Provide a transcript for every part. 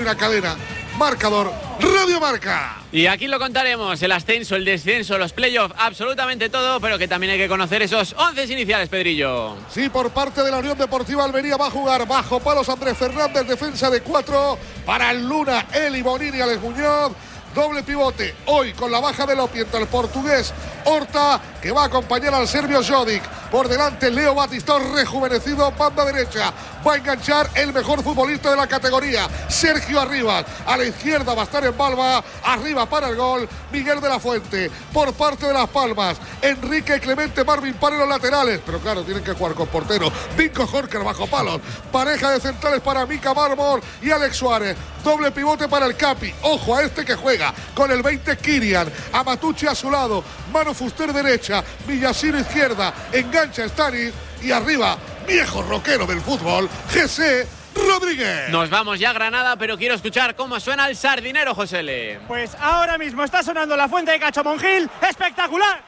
Una cadena, marcador, Radio Marca. Y aquí lo contaremos, el ascenso, el descenso, los playoffs, absolutamente todo, pero que también hay que conocer esos 11 iniciales, Pedrillo. Sí, por parte de la Unión Deportiva Almería va a jugar bajo palos Andrés Fernández, defensa de 4 para el Luna, Eli Bonini y Alex Muñoz. Doble pivote, hoy con la baja de Lopiento, el portugués Horta, que va a acompañar al serbio Jodic. Por delante Leo Batistón, rejuvenecido, banda derecha. Va a enganchar el mejor futbolista de la categoría, Sergio Arribas. A la izquierda va a estar en Balba, arriba para el gol, Miguel de la Fuente. Por parte de Las Palmas, Enrique Clemente, Marvin para los laterales. Pero claro, tienen que jugar con portero. Vinco Jorker bajo palos. Pareja de centrales para Mika Marmor y Alex Suárez. Doble pivote para el Capi. Ojo a este que juega con el 20 Kirian. A Matucci a su lado. Mano Fuster derecha. Villasino izquierda. Engancha Stanis. Y arriba, viejo rockero del fútbol, José Rodríguez. Nos vamos ya a Granada, pero quiero escuchar cómo suena el sardinero, Josele. Pues ahora mismo está sonando la fuente de Cacho Monjil. ¡Espectacular!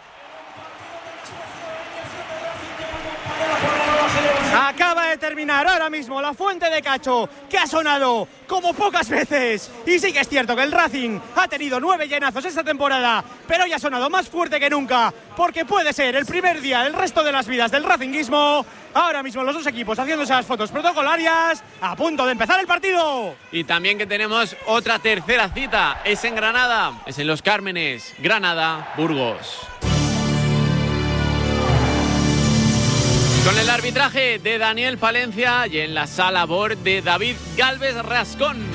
Acaba de terminar ahora mismo la fuente de Cacho, que ha sonado como pocas veces. Y sí que es cierto que el Racing ha tenido 9 llenazos esta temporada, pero hoy ha sonado más fuerte que nunca, porque puede ser el primer día del resto de las vidas del racinguismo. Ahora mismo los dos equipos haciéndose las fotos protocolarias, a punto de empezar el partido. Y también que tenemos otra tercera cita, es en Granada, es en Los Cármenes, Granada, Burgos. Con el arbitraje de Daniel Palencia y en la sala BOR de David Gálvez Rascón.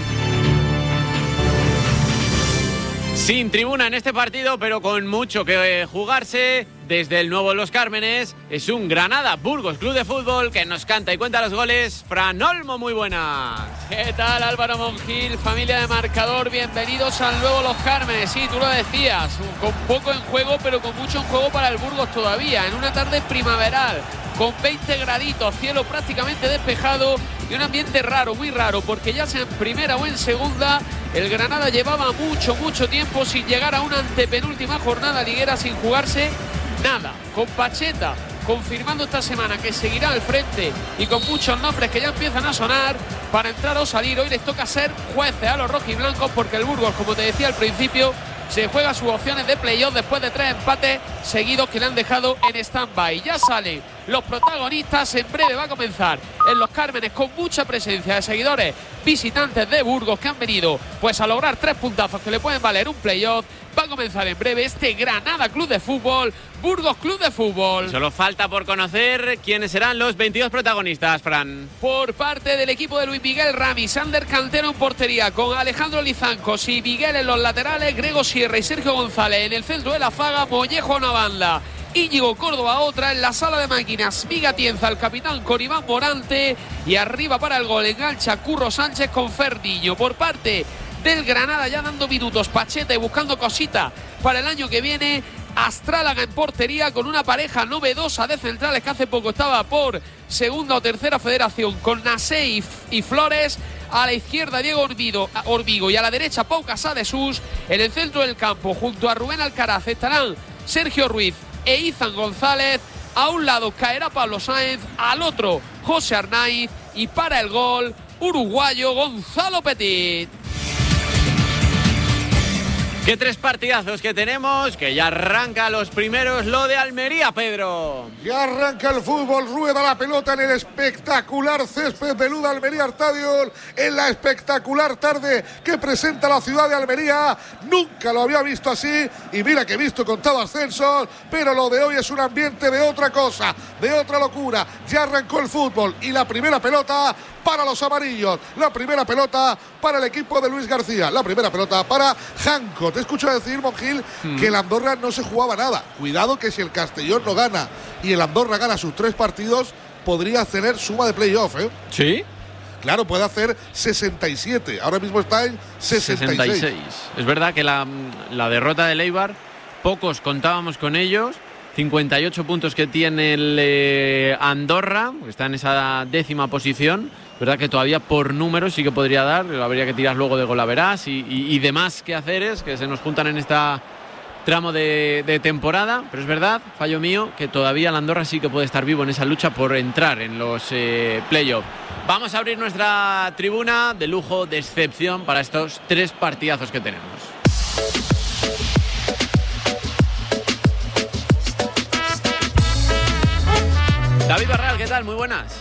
Sin tribuna en este partido, pero con mucho que jugarse. Desde el nuevo Los Cármenes es un Granada Burgos Club de Fútbol que nos canta y cuenta los goles. Fran Olmo, muy buenas. ¿Qué tal, Álvaro Monjil? Familia de marcador, bienvenidos al nuevo Los Cármenes. Sí, tú lo decías, con poco en juego, pero con mucho en juego para el Burgos todavía. En una tarde primaveral, con 20 graditos, cielo prácticamente despejado y un ambiente raro, muy raro, porque ya sea en primera o en segunda, el Granada llevaba mucho tiempo sin llegar a una antepenúltima jornada liguera, sin jugarse nada. Con Pacheta confirmando esta semana que seguirá al frente y con muchos nombres que ya empiezan a sonar para entrar o salir. Hoy les toca ser jueces a los rojiblancos, porque el Burgos, como te decía al principio, se juega sus opciones de playoff después de 3 empates seguidos que le han dejado en stand-by. Ya salen los protagonistas, en breve va a comenzar en Los Cármenes, con mucha presencia de seguidores visitantes de Burgos que han venido pues a lograr 3 puntazos que le pueden valer un playoff. Va a comenzar en breve este Granada Club de Fútbol, Burgos Club de Fútbol. Solo falta por conocer quiénes serán los 22 protagonistas, Fran. Por parte del equipo de Luis Miguel Rami, Sander Cantero en portería, con Alejandro Lizancos y Miguel en los laterales, Grego Sierra y Sergio González en el centro de la zaga, Mollejo a una banda, Íñigo Córdoba otra. En la sala de máquinas, Miga Tienza, el capitán, con Iván Morante, y arriba para el gol engancha Curro Sánchez con Ferdiño. Por parte del Granada, ya dando minutos, Pacheta y buscando cositas para el año que viene, Astrálaga en portería, con una pareja novedosa de centrales que hace poco estaba por segunda o tercera federación, con Nasé y Flores. A la izquierda Diego Orbigo y a la derecha Pau Casadesús. En el centro del campo, junto a Rubén Alcaraz, estarán Sergio Ruiz e Izan González. A un lado caerá Pablo Sáenz, al otro José Arnaiz, y para el gol, uruguayo Gonzalo Petit. Qué 3 partidazos que tenemos, que ya arranca los primeros, lo de Almería, Pedro. Ya arranca el fútbol, rueda la pelota en el espectacular césped de Luda Almería Stadium, en la espectacular tarde que presenta la ciudad de Almería. Nunca lo había visto así, y mira que he visto contado ascensos, pero lo de hoy es un ambiente de otra cosa, de otra locura. Ya arrancó el fútbol y la primera pelota para los amarillos, la primera pelota para el equipo de Luis García, la primera pelota para Janco. Te escucho decir, Monjil, que el Andorra no se jugaba nada. Cuidado que si el Castellón no gana y el Andorra gana sus 3 partidos, podría tener suma de playoff, ¿eh? ¿Sí? Claro, puede hacer 67. Ahora mismo está en 66. Es verdad que la derrota del Eibar, pocos contábamos con ellos. 58 puntos que tiene el Andorra, que está en esa 10ª posición. Verdad que todavía por números sí que podría dar, habría que tirar luego de golaverás y demás quehaceres que se nos juntan en esta tramo de temporada, pero es verdad, fallo mío, que todavía la Andorra sí que puede estar vivo en esa lucha por entrar en los playoffs. Vamos a abrir nuestra tribuna de lujo, de excepción, para estos 3 partidazos que tenemos. David Barral, ¿qué tal? Muy buenas.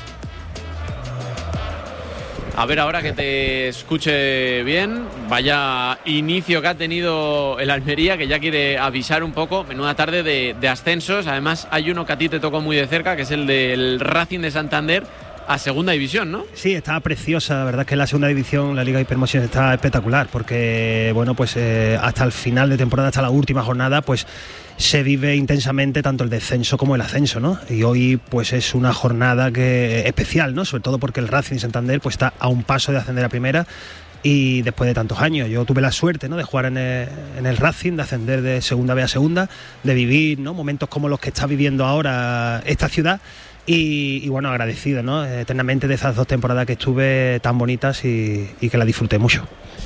A ver, ahora que te escuche bien, vaya inicio que ha tenido el Almería, que ya quiere avisar un poco. Menuda tarde de ascensos. Además, hay uno que a ti te tocó muy de cerca, que es el del Racing de Santander a segunda división, ¿no? Sí, está preciosa. La verdad es que la segunda división, la Liga de Hipermoción, está espectacular, porque bueno, pues hasta el final de temporada, hasta la última jornada, pues se vive intensamente tanto el descenso como el ascenso, ¿no? Y hoy pues es una jornada especial, ¿no? Sobre todo porque el Racing de Santander pues está a un paso de ascender a primera, y después de tantos años. Yo tuve la suerte, ¿no?, de jugar en el Racing, de ascender de segunda B a segunda, de vivir, ¿no?, momentos como los que está viviendo ahora esta ciudad. Y bueno, agradecido, ¿no?, eternamente de esas 2 temporadas que estuve tan bonitas y que la disfruté mucho.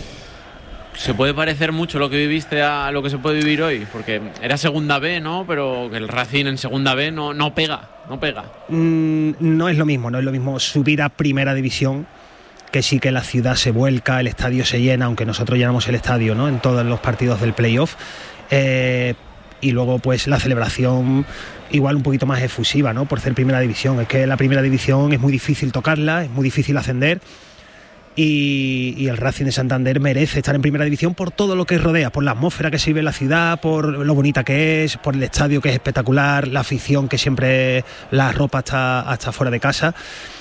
¿Se puede parecer mucho lo que viviste a lo que se puede vivir hoy? Porque era segunda B, ¿no? Pero el Racing en segunda B no pega. No es lo mismo subir a primera división, que sí que la ciudad se vuelca, el estadio se llena, aunque nosotros llenamos el estadio, ¿no?, en todos los partidos del playoff. Y luego pues la celebración igual un poquito más efusiva, ¿no?, por ser primera división. Es que la primera división es muy difícil tocarla, es muy difícil ascender, y el Racing de Santander merece estar en primera división por todo lo que rodea, por la atmósfera que se vive en la ciudad, por lo bonita que es, por el estadio que es espectacular, la afición que siempre la ropa hasta fuera de casa,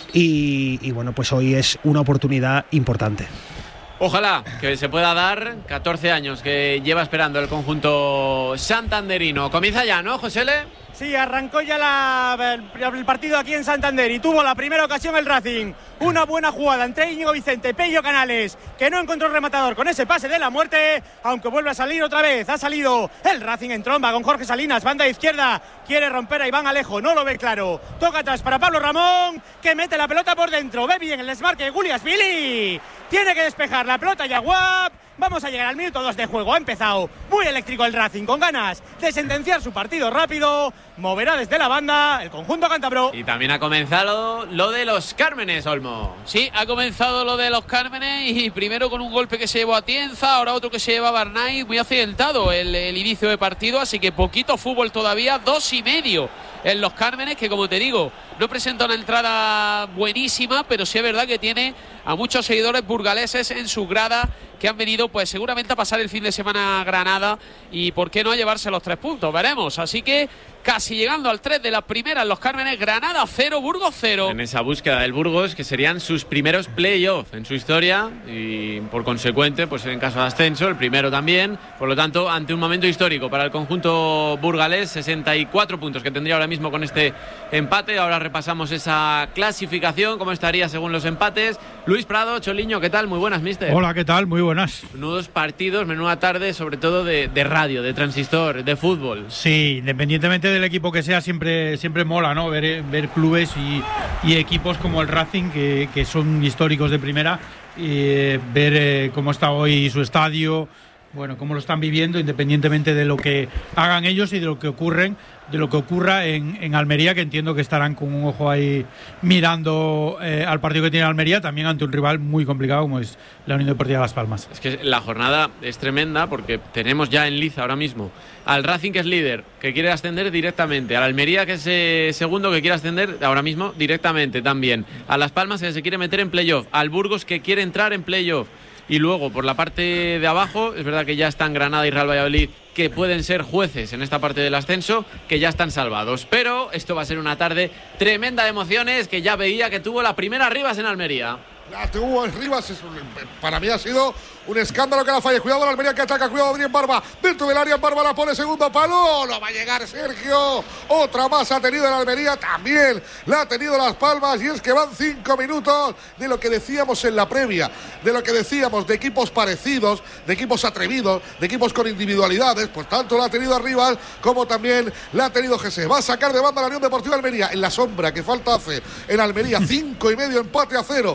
y bueno, pues hoy es una oportunidad importante. Ojalá que se pueda dar. 14 años que lleva esperando el conjunto santanderino. Comienza ya, ¿no, Josele? Sí, arrancó ya el partido aquí en Santander y tuvo la primera ocasión el Racing. Una buena jugada entre Íñigo Vicente, Pello Canales, que no encontró rematador con ese pase de la muerte, aunque vuelve a salir otra vez. Ha salido el Racing en tromba con Jorge Salinas, banda izquierda, quiere romper a Iván Alejo, no lo ve claro. Toca atrás para Pablo Ramón, que mete la pelota por dentro. Ve bien el desmarque de Guliasvili. Tiene que despejar la pelota Yaguap. Vamos a llegar al minuto 2 de juego. Ha empezado muy eléctrico el Racing, con ganas de sentenciar su partido rápido. Moverá desde la banda el conjunto cántabro. Y también ha comenzado lo de los Cármenes, Olmo. Sí, ha comenzado lo de los Cármenes, y primero con un golpe que se llevó a Tienza, ahora otro que se lleva a Barnay. Muy accidentado el inicio de partido, así que poquito fútbol todavía. 2,5 en los Cármenes, que como te digo, no presenta una entrada buenísima, pero sí es verdad que tiene a muchos seguidores burgaleses en su grada, que han venido pues seguramente a pasar el fin de semana a Granada, y por qué no a llevarse los 3 puntos, veremos. Así que casi llegando al 3 de la primera en los Cármenes. Granada 0, Burgos 0. En esa búsqueda del Burgos, que serían sus primeros playoffs en su historia, y por consecuente, pues en caso de ascenso, el primero también. Por lo tanto, ante un momento histórico para el conjunto burgalés, 64 puntos que tendría ahora mismo con este empate. Ahora repasamos esa clasificación, cómo estaría según los empates. Luis Prado, Choliño, ¿qué tal? Muy buenas, mister. Hola, ¿qué tal? Muy buenas. Menudos partidos, menuda tarde, sobre todo de radio, de transistor, de fútbol. Sí, independientemente del equipo que sea, siempre mola, ¿no? Ver clubes y equipos como el Racing, que son históricos de primera, y ver cómo está hoy su estadio, bueno, cómo lo están viviendo, independientemente de lo que hagan ellos y de lo que ocurra en Almería, que entiendo que estarán con un ojo ahí mirando al partido que tiene Almería, también ante un rival muy complicado como es la Unión Deportiva Las Palmas. Es que la jornada es tremenda, porque tenemos ya en liza ahora mismo al Racing, que es líder, que quiere ascender directamente, al Almería, que es segundo, que quiere ascender ahora mismo directamente también, a Las Palmas, que se quiere meter en playoff, al Burgos, que quiere entrar en playoff. Y luego, por la parte de abajo, es verdad que ya están Granada y Real Valladolid, que pueden ser jueces en esta parte del ascenso, que ya están salvados. Pero esto va a ser una tarde tremenda de emociones, que ya veía que tuvo la primera Rivas en Almería. La tuvo en Rivas, para mí ha sido un escándalo que la falle. Cuidado la Almería, que ataca, cuidado Adrián Barba, dentro del área. Barba la pone, segundo palo, no va a llegar Sergio. Otra más ha tenido la Almería, también la ha tenido Las Palmas. Y es que van 5 minutos de lo que decíamos en la previa, de lo que decíamos de equipos parecidos, de equipos atrevidos, de equipos con individualidades. Pues tanto la ha tenido a Rivas como también la ha tenido Gese. Va a sacar de banda la Unión Deportiva Almería, en la sombra que falta hace en Almería. 5,5, empate a 0.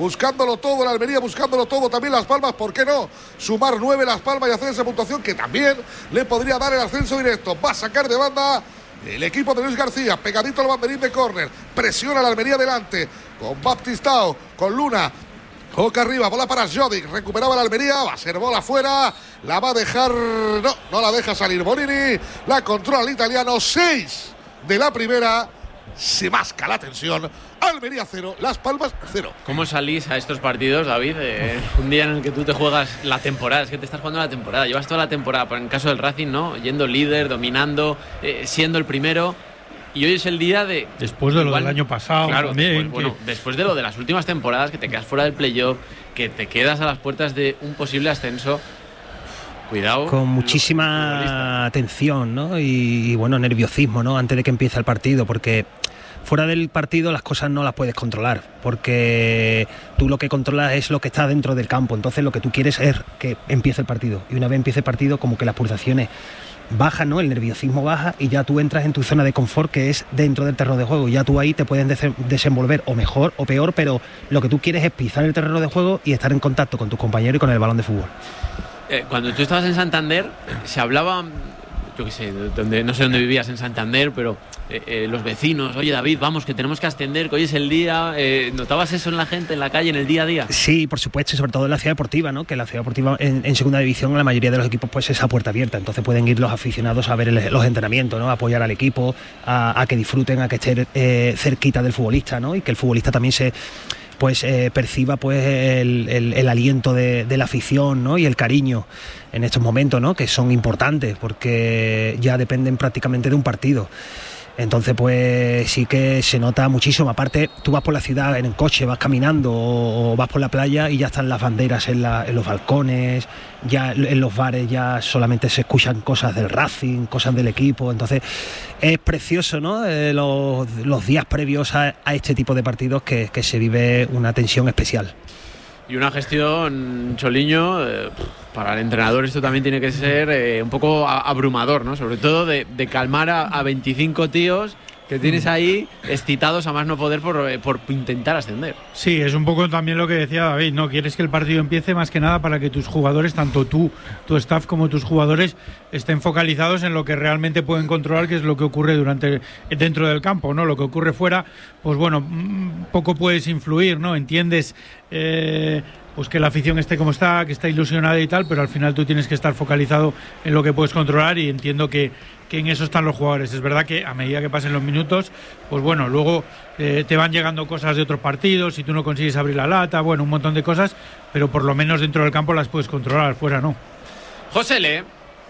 buscándolo todo, la Almería buscándolo todo, también Las Palmas, ¿por qué no? Sumar 9 Las Palmas y hacer esa puntuación que también le podría dar el ascenso directo. Va a sacar de banda el equipo de Luis García, pegadito al banderín de córner, presiona la Almería delante, con Baptistao, con Luna, boca arriba, bola para Jovic, recuperaba la Almería, va a ser bola afuera, la va a dejar, no la deja salir Bonini, la controla el italiano, 6 de la primera, se masca la tensión, Almería 0, Las Palmas 0. ¿Cómo salís a estos partidos, David? Un día en el que tú te juegas la temporada, es que te estás jugando la temporada, llevas toda la temporada, pero en el caso del Racing, ¿no? Yendo líder, dominando, siendo el primero. Y hoy es el día de... Después de lo del año pasado, claro, también. Después de lo de las últimas temporadas, que te quedas fuera del playoff, que te quedas a las puertas de un posible ascenso. Cuidado. Con muchísima atención, ¿no? Y bueno, nerviosismo, ¿no? Antes de que empiece el partido, porque fuera del partido las cosas no las puedes controlar, porque tú lo que controlas es lo que está dentro del campo. Entonces lo que tú quieres es que empiece el partido. Y una vez empiece el partido, como que las pulsaciones bajan, ¿no? El nerviosismo baja y ya tú entras en tu zona de confort, que es dentro del terreno de juego. Ya tú ahí te pueden desenvolver o mejor o peor, pero lo que tú quieres es pisar el terreno de juego y estar en contacto con tus compañeros y con el balón de fútbol. Cuando tú estabas en Santander, se hablaba, yo qué sé, no sé dónde vivías en Santander, pero los vecinos, oye David, vamos, que tenemos que ascender, que hoy es el día. ¿Notabas eso en la gente, en la calle, en el día a día? Sí, por supuesto, y sobre todo en la ciudad deportiva, ¿no? Que la ciudad deportiva en segunda división, la mayoría de los equipos, pues es a puerta abierta. Entonces pueden ir los aficionados a ver los entrenamientos, ¿no? A apoyar al equipo, a que disfruten, a que estén cerquita del futbolista, ¿no? Y que el futbolista también perciba pues el aliento de la afición, ¿no? Y el cariño en estos momentos, ¿no? Que son importantes porque ya dependen prácticamente de un partido. Entonces pues sí que se nota muchísimo. Aparte, tú vas por la ciudad en el coche, vas caminando o vas por la playa y ya están las banderas en los balcones, ya en los bares ya solamente se escuchan cosas del Racing, cosas del equipo. Entonces es precioso, ¿no? Los días previos a este tipo de partidos que se vive una tensión especial. Y una gestión, Choliño, para el entrenador esto también tiene que ser un poco abrumador, ¿no? Sobre todo de calmar a 25 tíos que tienes ahí excitados a más no poder por intentar ascender. Sí, es un poco también lo que decía David, ¿no? Quieres que el partido empiece más que nada para que tus jugadores, tanto tú, tu staff como tus jugadores, estén focalizados en lo que realmente pueden controlar, que es lo que ocurre dentro del campo, ¿no? Lo que ocurre fuera, pues bueno, poco puedes influir, ¿no? Entiendes pues que la afición esté como está, que está ilusionada y tal, pero al final tú tienes que estar focalizado en lo que puedes controlar y entiendo que en eso están los jugadores. Es verdad que a medida que pasen los minutos, pues bueno, luego te van llegando cosas de otros partidos, si tú no consigues abrir la lata, bueno, un montón de cosas, pero por lo menos dentro del campo las puedes controlar, fuera no. José Le.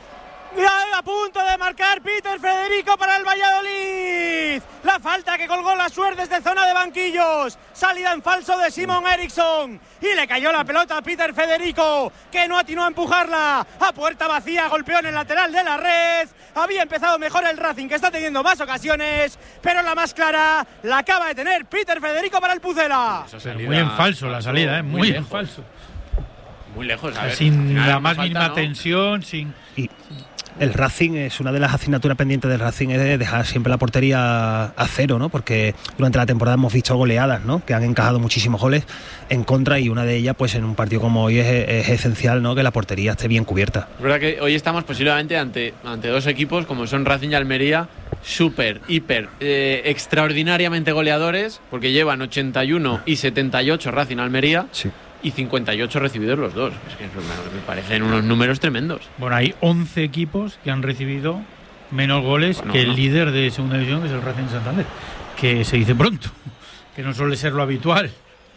A punto de marcar Peter Federico para el Valladolid. La falta que colgó la suerte desde zona de banquillos. Salida en falso de Simon Eriksson. Y le cayó la pelota a Peter Federico, que no atinó a empujarla. A puerta vacía, golpeó en el lateral de la red. Había empezado mejor el Racing, que está teniendo más ocasiones, pero la más clara la acaba de tener Peter Federico para el Pucela. Muy en falso la salida, muy en falso. Muy lejos, a ver. Sin la más mínima tensión, sin... El Racing es una de las asignaturas pendientes del Racing, es de dejar siempre la portería a cero, ¿no? Porque durante la temporada hemos visto goleadas, ¿no? Que han encajado muchísimos goles en contra y una de ellas, pues en un partido como hoy es esencial, ¿no? Que la portería esté bien cubierta. Es verdad que hoy estamos posiblemente ante dos equipos como son Racing y Almería, súper, hiper, extraordinariamente goleadores, porque llevan 81 y 78 Racing Almería. Sí. Y 58 recibidos los dos. Es que me parecen unos números tremendos. Bueno, hay 11 equipos que han recibido menos goles que el líder de segunda división, que es el Racing Santander, que se dice pronto, que no suele ser lo habitual.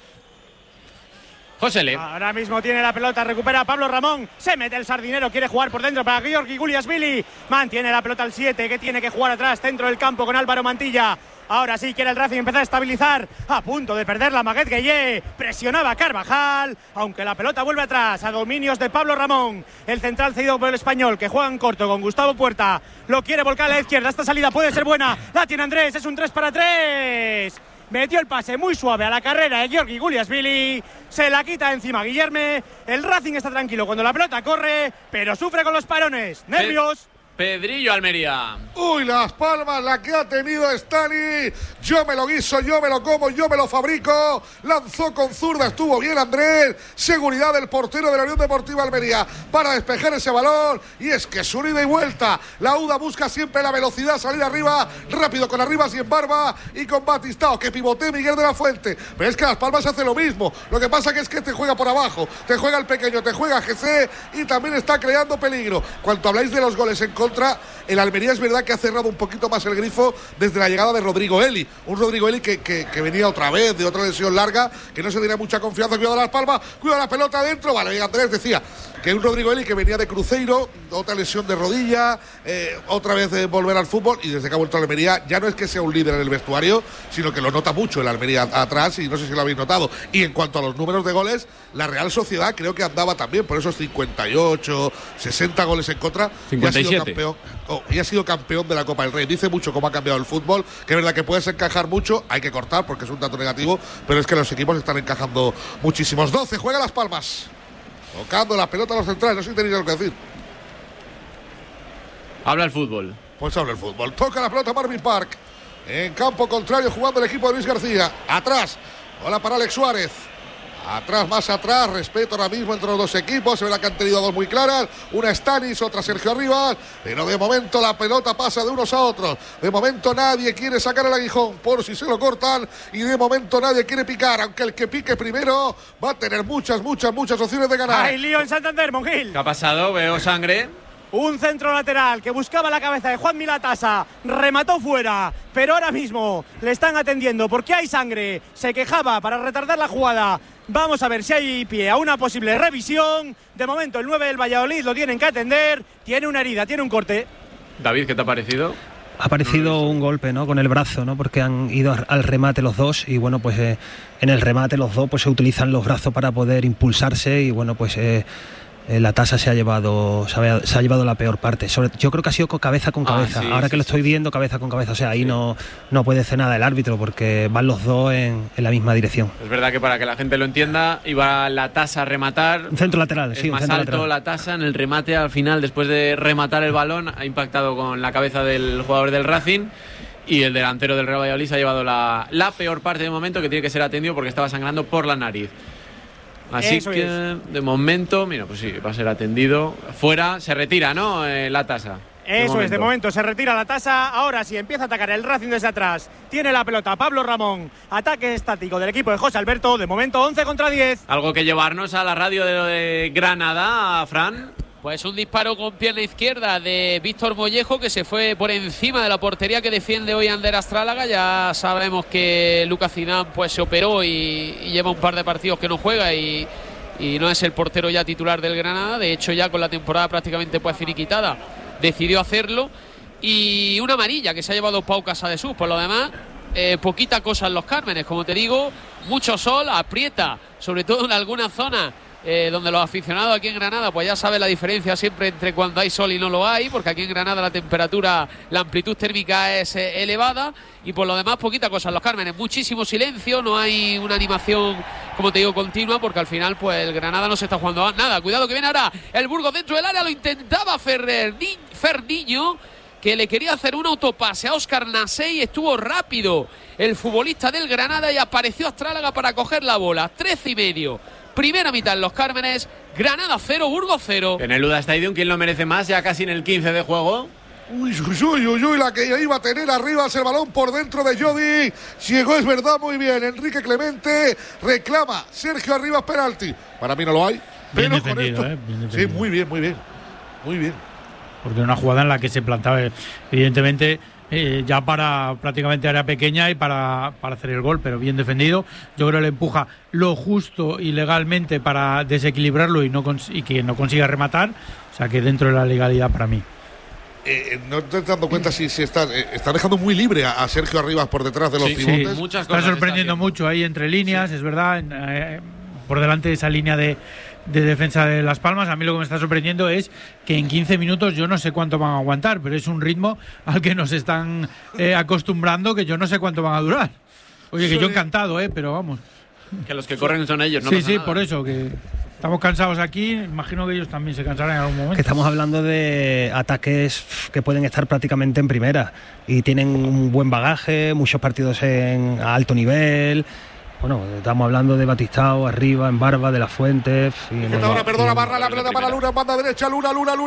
José Le. Ahora mismo tiene la pelota, recupera a Pablo Ramón, se mete el sardinero, quiere jugar por dentro para Georgi Guliasvili, mantiene la pelota al 7, que tiene que jugar atrás, dentro del campo con Álvaro Mantilla. Ahora sí quiere el Racing empezar a estabilizar, a punto de perder la Maguet Gueye, presionaba Carvajal, aunque la pelota vuelve atrás, a dominios de Pablo Ramón, el central cedido por el Español, que juega en corto con Gustavo Puerta, lo quiere volcar a la izquierda, esta salida puede ser buena, la tiene Andrés, es un 3-3, metió el pase muy suave a la carrera de Georgi Guliasvili, se la quita encima Guillerme, el Racing está tranquilo cuando la pelota corre, pero sufre con los parones, nervios. Pedrillo Almería. Uy, Las Palmas, la que ha tenido Stani. Yo me lo guiso, yo me lo como, yo me lo fabrico. Lanzó con zurda, estuvo bien Andrés. Seguridad del portero de la Unión Deportiva Almería para despejar ese balón. Y es que es un ida y vuelta. La UDA busca siempre la velocidad, salir arriba, rápido con Arribas y en Barba y con Batistao, que pivotea Miguel de la Fuente. Pero es que Las Palmas hace lo mismo. Lo que pasa que es que te juega por abajo, te juega el pequeño, te juega GC y también está creando peligro. Cuando habláis de los goles en contra, el Almería es verdad que ha cerrado un poquito más el grifo desde la llegada de Rodrigo Eli. Un Rodrigo Eli que venía otra vez de otra lesión larga, que no se tenía mucha confianza. Cuidado Las Palmas, cuidado la pelota adentro. Vale, y Andrés decía que un Rodrigo Eli que venía de Cruzeiro, otra lesión de rodilla, otra vez volver al fútbol, y desde que ha vuelto a Almería ya no es que sea un líder en el vestuario, sino que lo nota mucho el Almería atrás, y no sé si lo habéis notado. Y en cuanto a los números de goles, la Real Sociedad creo que andaba también por esos 58, 60 goles en contra. 57. Y ha sido campeón de la Copa del Rey. Dice mucho cómo ha cambiado el fútbol, que es verdad que puedes encajar mucho, hay que cortar porque es un dato negativo, pero es que los equipos están encajando muchísimos. 12, juega Las Palmas. Tocando la pelota a los centrales, no sé si tenéis algo que decir. Habla el fútbol. Pues habla el fútbol. Toca la pelota Marvin Park. En campo contrario jugando el equipo de Luis García. Atrás. Bola para Alex Suárez. Atrás, más atrás, respeto ahora mismo entre los dos equipos. Se verá que han tenido dos muy claras. Una Stanis, otra Sergio Arribas. Pero de momento la pelota pasa de unos a otros. De momento nadie quiere sacar el aguijón por si se lo cortan. Y de momento nadie quiere picar. Aunque el que pique primero va a tener muchas opciones de ganar. Hay lío en Santander, Monjil. ¿Qué ha pasado? Veo sangre. Un centro lateral que buscaba la cabeza de Juan Milatasa, remató fuera, pero ahora mismo le están atendiendo porque hay sangre. Se quejaba para retardar la jugada. Vamos a ver si hay pie a una posible revisión. De momento el 9 del Valladolid lo tienen que atender. Tiene una herida, tiene un corte. David, ¿qué te ha parecido? Ha parecido un golpe, ¿no?, con el brazo, ¿no?, porque han ido al remate los dos y bueno, pues en el remate los dos pues se utilizan los brazos para poder impulsarse y bueno, pues la tasa se ha llevado la peor parte. Yo creo que ha sido cabeza con cabeza. Sí, ahora sí, que lo estoy viendo, cabeza con cabeza. O sea, ahí no puede hacer nada el árbitro porque van los dos en la misma dirección. Es verdad que para que la gente lo entienda, iba la tasa a rematar. Un centro lateral, es sí. Más un centro alto lateral. la tasa en el remate al final, después de rematar el balón, ha impactado con la cabeza del jugador del Racing. Y el delantero del Real Valladolid se ha llevado la peor parte de momento, que tiene que ser atendido porque estaba sangrando por la nariz. Así Eso que, es. de momento, mira, pues sí, va a ser atendido. Fuera, se retira, ¿no?, la tasa. Eso es, de momento se retira la tasa. Ahora sí empieza a atacar el Racing desde atrás. Tiene la pelota Pablo Ramón. Ataque estático del equipo de José Alberto. De momento 11 contra 10. ¿Algo que llevarnos a la radio de Granada, Fran? Pues un disparo con pierna izquierda de Víctor Mollejo, que se fue por encima de la portería que defiende hoy Ander Astrálaga. Ya sabemos que Lucas Zinán pues se operó y lleva un par de partidos que no juega y no es el portero ya titular del Granada. De hecho, ya con la temporada prácticamente pues finiquitada, decidió hacerlo. Y una amarilla que se ha llevado Pau Casadesús. Por lo demás, poquita cosa en Los Cármenes. Como te digo, mucho sol, aprieta, sobre todo en algunas zonas donde los aficionados aquí en Granada pues ya saben la diferencia siempre entre cuando hay sol y no lo hay, porque aquí en Granada la temperatura, la amplitud térmica es elevada, y por lo demás poquita cosa en Los Cármenes, muchísimo silencio, no hay una animación, como te digo, continua, porque al final pues el Granada no se está jugando nada. Cuidado que viene ahora el Burgos dentro del área, lo intentaba Ferniño, que le quería hacer un autopase a Óscar Nasey. Estuvo rápido el futbolista del Granada y apareció Astrálaga para coger la bola. 13:30, primera mitad en Los Cármenes. Granada 0, Burgos 0. En el UDA Stadium, ¿quién lo merece más? Ya casi en el 15 de juego. Uy, la que iba a tener arriba el balón por dentro de Jodi. Llegó, es verdad, muy bien. Enrique Clemente reclama Sergio Arribas penalti. Para mí no lo hay. Bien pero defendido, con esto, bien sí, defendido. muy bien. Porque era una jugada en la que se plantaba, evidentemente, ya para prácticamente área pequeña y para hacer el gol, pero bien defendido. Yo creo que le empuja lo justo y legalmente para desequilibrarlo y que no consiga rematar. O sea, que dentro de la legalidad para mí. No te estás dando cuenta si está dejando muy libre a Sergio Arribas por detrás de los pivotes. Muchas Está cosas sorprendiendo mucho ahí entre líneas, es verdad, por delante de esa línea de defensa de Las Palmas. A mí lo que me está sorprendiendo es que en 15 minutos yo no sé cuánto van a aguantar, pero es un ritmo al que nos están acostumbrando, que yo no sé cuánto van a durar. Oye, que yo encantado, pero vamos. Que los que corren son ellos, no sí, pasa sí, nada. por eso que... estamos cansados aquí, imagino que ellos también se cansarán en algún momento. Que estamos hablando de ataques que pueden estar prácticamente en primera y tienen un buen bagaje, muchos partidos a alto nivel. Bueno, estamos hablando de Batistao arriba, en Barba, de la Fuente. Perdona, barra la pelota para Luna, banda derecha, Luna.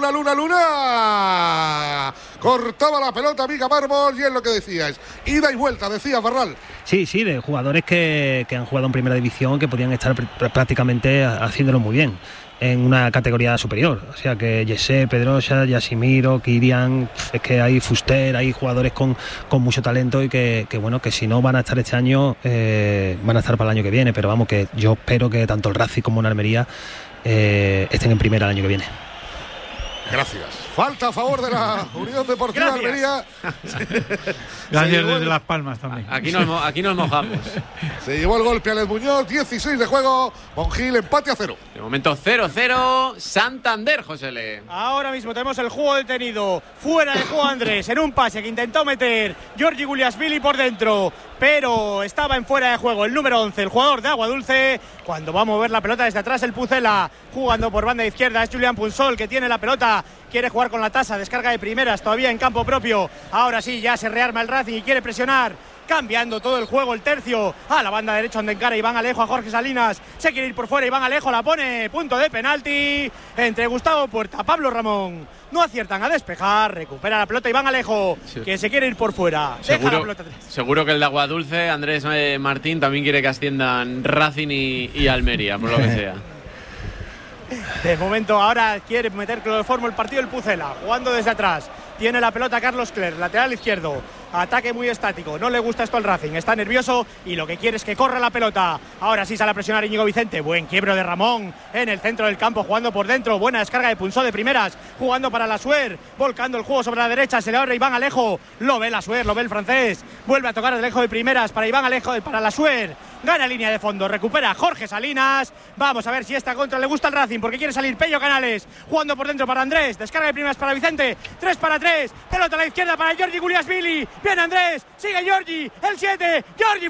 Cortaba la pelota, Mica Mármol, y es lo que decías. Ida y vuelta, decía Barral. Sí, de jugadores que han jugado en primera división, que podían estar prácticamente haciéndolo muy bien en una categoría superior. O sea que Jesse, Pedrosa, Yasimiro, Kirian, es que hay Fuster, hay jugadores con mucho talento y que bueno, que si no van a estar este año, van a estar para el año que viene, pero vamos, que yo espero que tanto el Racing como el Almería estén en primera el año que viene. Gracias. Falta a favor de la Unión Deportiva Almería. Gracias desde Las Palmas también. Aquí nos mojamos. Se llevó el golpe a Alex Muñoz, 16 de juego, Monjil empate a 0. De momento 0-0, Santander, José Le. Ahora mismo tenemos el juego detenido. Fuera de juego Andrés, en un pase que intentó meter Giorgi Guliasvili por dentro, pero estaba en fuera de juego el número 11, el jugador de Agua Dulce. Cuando va a mover la pelota desde atrás el Pucela, jugando por banda izquierda, es Julián Punsol, que tiene la pelota, quiere jugar con la tasa, descarga de primeras, todavía en campo propio. Ahora sí, ya se rearma el Racing y quiere presionar, cambiando todo el juego, el tercio, a la banda derecha donde encara Iván Alejo a Jorge Salinas, se quiere ir por fuera, Iván Alejo la pone, punto de penalti entre Gustavo Puerta, Pablo Ramón, no aciertan a despejar, recupera la pelota Iván Alejo, sí, que se quiere ir por fuera, deja la pelota atrás. Seguro que el de Agua Dulce, Andrés Martín, también quiere que asciendan Racing y Almería, por lo que sea. De momento ahora quiere meter cloroformo el partido el Pucela, jugando desde atrás. Tiene la pelota Carlos Cler, lateral izquierdo. Ataque muy estático, no le gusta esto al Racing, está nervioso y lo que quiere es que corra la pelota. Ahora sí sale a presionar Íñigo Vicente, buen quiebro de Ramón en el centro del campo, jugando por dentro, buena descarga de Punzó de primeras, jugando para la Suer, volcando el juego sobre la derecha, se le abre Iván Alejo, lo ve la Suer, lo ve el francés, vuelve a tocar de lejos de primeras para Iván Alejo, para la Suer, gana línea de fondo, recupera Jorge Salinas, vamos a ver si esta contra le gusta al Racing, porque quiere salir Pello Canales, jugando por dentro para Andrés, descarga de primeras para Vicente, 3 para 3, pelota a la izquierda para Giorgi Guliasvili, viene Andrés, sigue Giorgi, el 7, Giorgi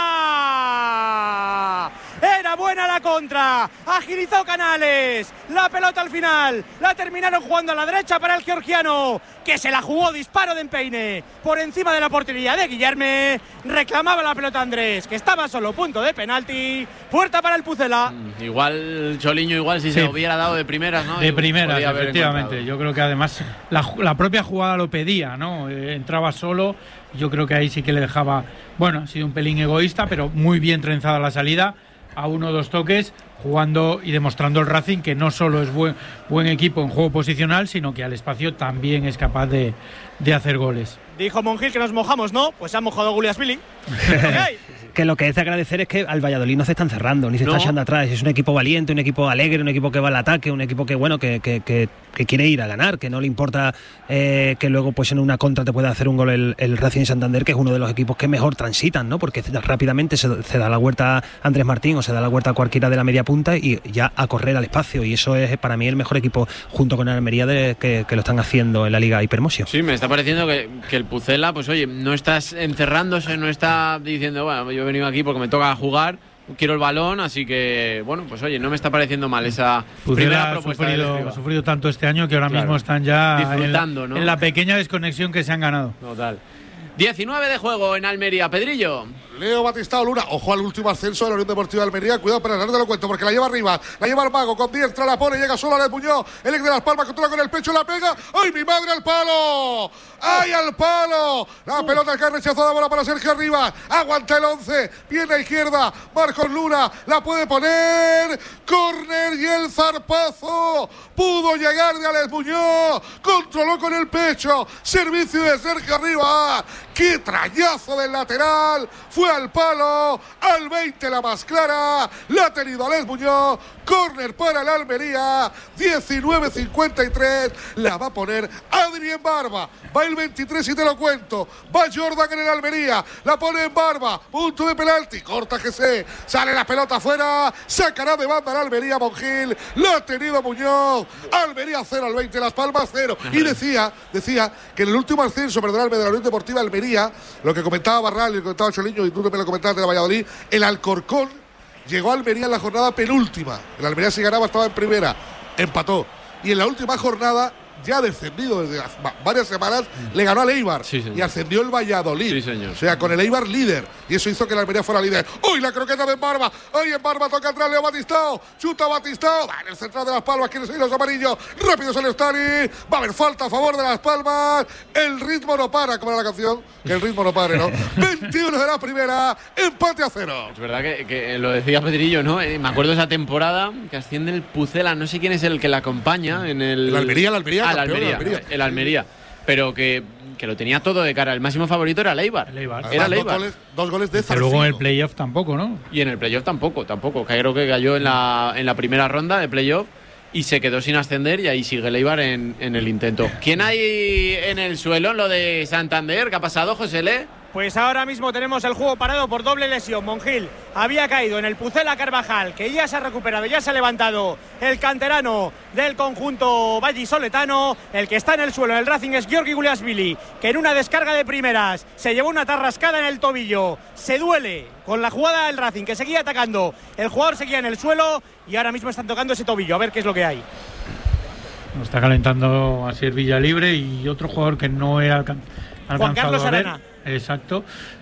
fuera, era buena la contra, agilizó Canales, la pelota al final, la terminaron jugando a la derecha para el georgiano, que se la jugó, disparo de empeine, por encima de la portería de Guillerme, reclamaba la pelota Andrés, que estaba solo, punto de penalti, puerta para el Pucela. Igual, Choliño, igual si se hubiera dado de primeras, ¿no? De primeras, efectivamente, yo creo que además la propia jugada lo pedía, ¿no? Entraba solo, yo creo que ahí sí que le dejaba, bueno, ha sido un pelín egoísta, pero muy bien trenzada la salida, a 1 o 2 toques, jugando y demostrando el Racing que no solo es buen equipo en juego posicional, sino que al espacio también es capaz de hacer goles. Dijo Monjil que nos mojamos, ¿no? Pues se ha mojado Guliasvili. Okay. Que lo que es de agradecer es que al Valladolid no se está encerrando, ni se está echando atrás. Es un equipo valiente, un equipo alegre, un equipo que va al ataque, un equipo que bueno, que quiere ir a ganar, que no le importa que luego pues en una contra te pueda hacer un gol el Racing Santander, que es uno de los equipos que mejor transitan, ¿no? Porque rápidamente se da la vuelta a Andrés Martín o se da la vuelta a cualquiera de la media punta y ya a correr al espacio, y eso es para mí el mejor equipo junto con el Almería que lo están haciendo en la Liga Hipermosio. Sí, me está pareciendo que el Pucela, pues oye, no está encerrándose, no está diciendo, bueno, yo he venido aquí porque me toca jugar, quiero el balón, así que bueno, pues oye, no me está pareciendo mal esa primera propuesta. Ha sufrido tanto este año que ahora mismo están ya disfrutando, ¿no? En la pequeña desconexión que se han ganado. Total. 19 de juego en Almería, Pedrillo. Leo Batistao Luna, ojo al último ascenso de la Unión Deportiva de Almería, cuidado, pero no te lo cuento porque la lleva arriba, la lleva al mago, con diestra la pone, llega solo a Alex Muñoz, el ex de Las Palmas, controla con el pecho, la pega, ¡ay mi madre, al palo! ¡Ay al palo! La pelota que ha rechazado la bola para Sergio Arribas, aguanta el 11, viene a izquierda, Marcos Luna, la puede poner, córner y el zarpazo, pudo llegar de Alex Muñoz, controló con el pecho, servicio de Sergio Arribas, ¡qué trayazo del lateral! Fue al palo, al 20 la más clara, la ha tenido Alex Muñoz, córner para el Almería, 19-53, la va a poner Adrián Barba, va el 23 y te lo cuento, va Jordan en el Almería, la pone en Barba, punto de penalti, corta GC, sale la pelota afuera, sacará de banda el Almería Monjil, la ha tenido Muñoz, Almería 0 al 20, Las Palmas 0, y decía que en el último ascenso, perdonadme, de la Unión Deportiva Almería, lo que comentaba Barral y lo que comentaba Choliño y tú me lo comentaste de Valladolid, el Alcorcón llegó a Almería en la jornada penúltima. El Almería si ganaba estaba en primera, empató. Y en la última jornada, ya descendido desde varias semanas, le ganó al Eibar y ascendió el Valladolid. Sí, señor. O sea, con el Eibar líder. Y eso hizo que el Almería fuera líder. ¡Uy, la croqueta de Barba! ¡Ay, en Barba toca atrás Leo Batistao! ¡Chuta Batistao! Va en el central de Las Palmas, quiere seguir los amarillos. ¡Rápido sale Stani! Va a haber falta a favor de Las Palmas. El ritmo no para, como era la canción. Que el ritmo no pare, ¿no? 21 de la primera, empate a 0. Es verdad que lo decía Pedrillo, ¿no? Me acuerdo de esa temporada que asciende el Pucela, no sé quién es el que la acompaña en el Almería. El Almería. Pero que lo tenía todo de cara. El máximo favorito era el Eibar. Era el Eibar. Dos goles de Zarcino. Pero luego en el playoff tampoco, ¿no? Y en el playoff tampoco. Creo que cayó en la primera ronda de playoff y se quedó sin ascender, y ahí sigue el Eibar en el intento. ¿Quién hay en el suelo en lo de Santander? ¿Qué ha pasado, José Le? Pues ahora mismo tenemos el juego parado por doble lesión. Monjil había caído en el Pucela Carvajal, que ya se ha recuperado, ya se ha levantado el canterano del conjunto vallisoletano. El que está en el suelo en el Racing es Giorgi Guliasvili, que en una descarga de primeras se llevó una tarrascada en el tobillo. Se duele con la jugada del Racing, que seguía atacando. El jugador seguía en el suelo y ahora mismo están tocando ese tobillo. A ver qué es lo que hay. Está calentando Asier Villalibre y otro jugador que no he alcanzado Juan Carlos a ver. Arana. Exacto.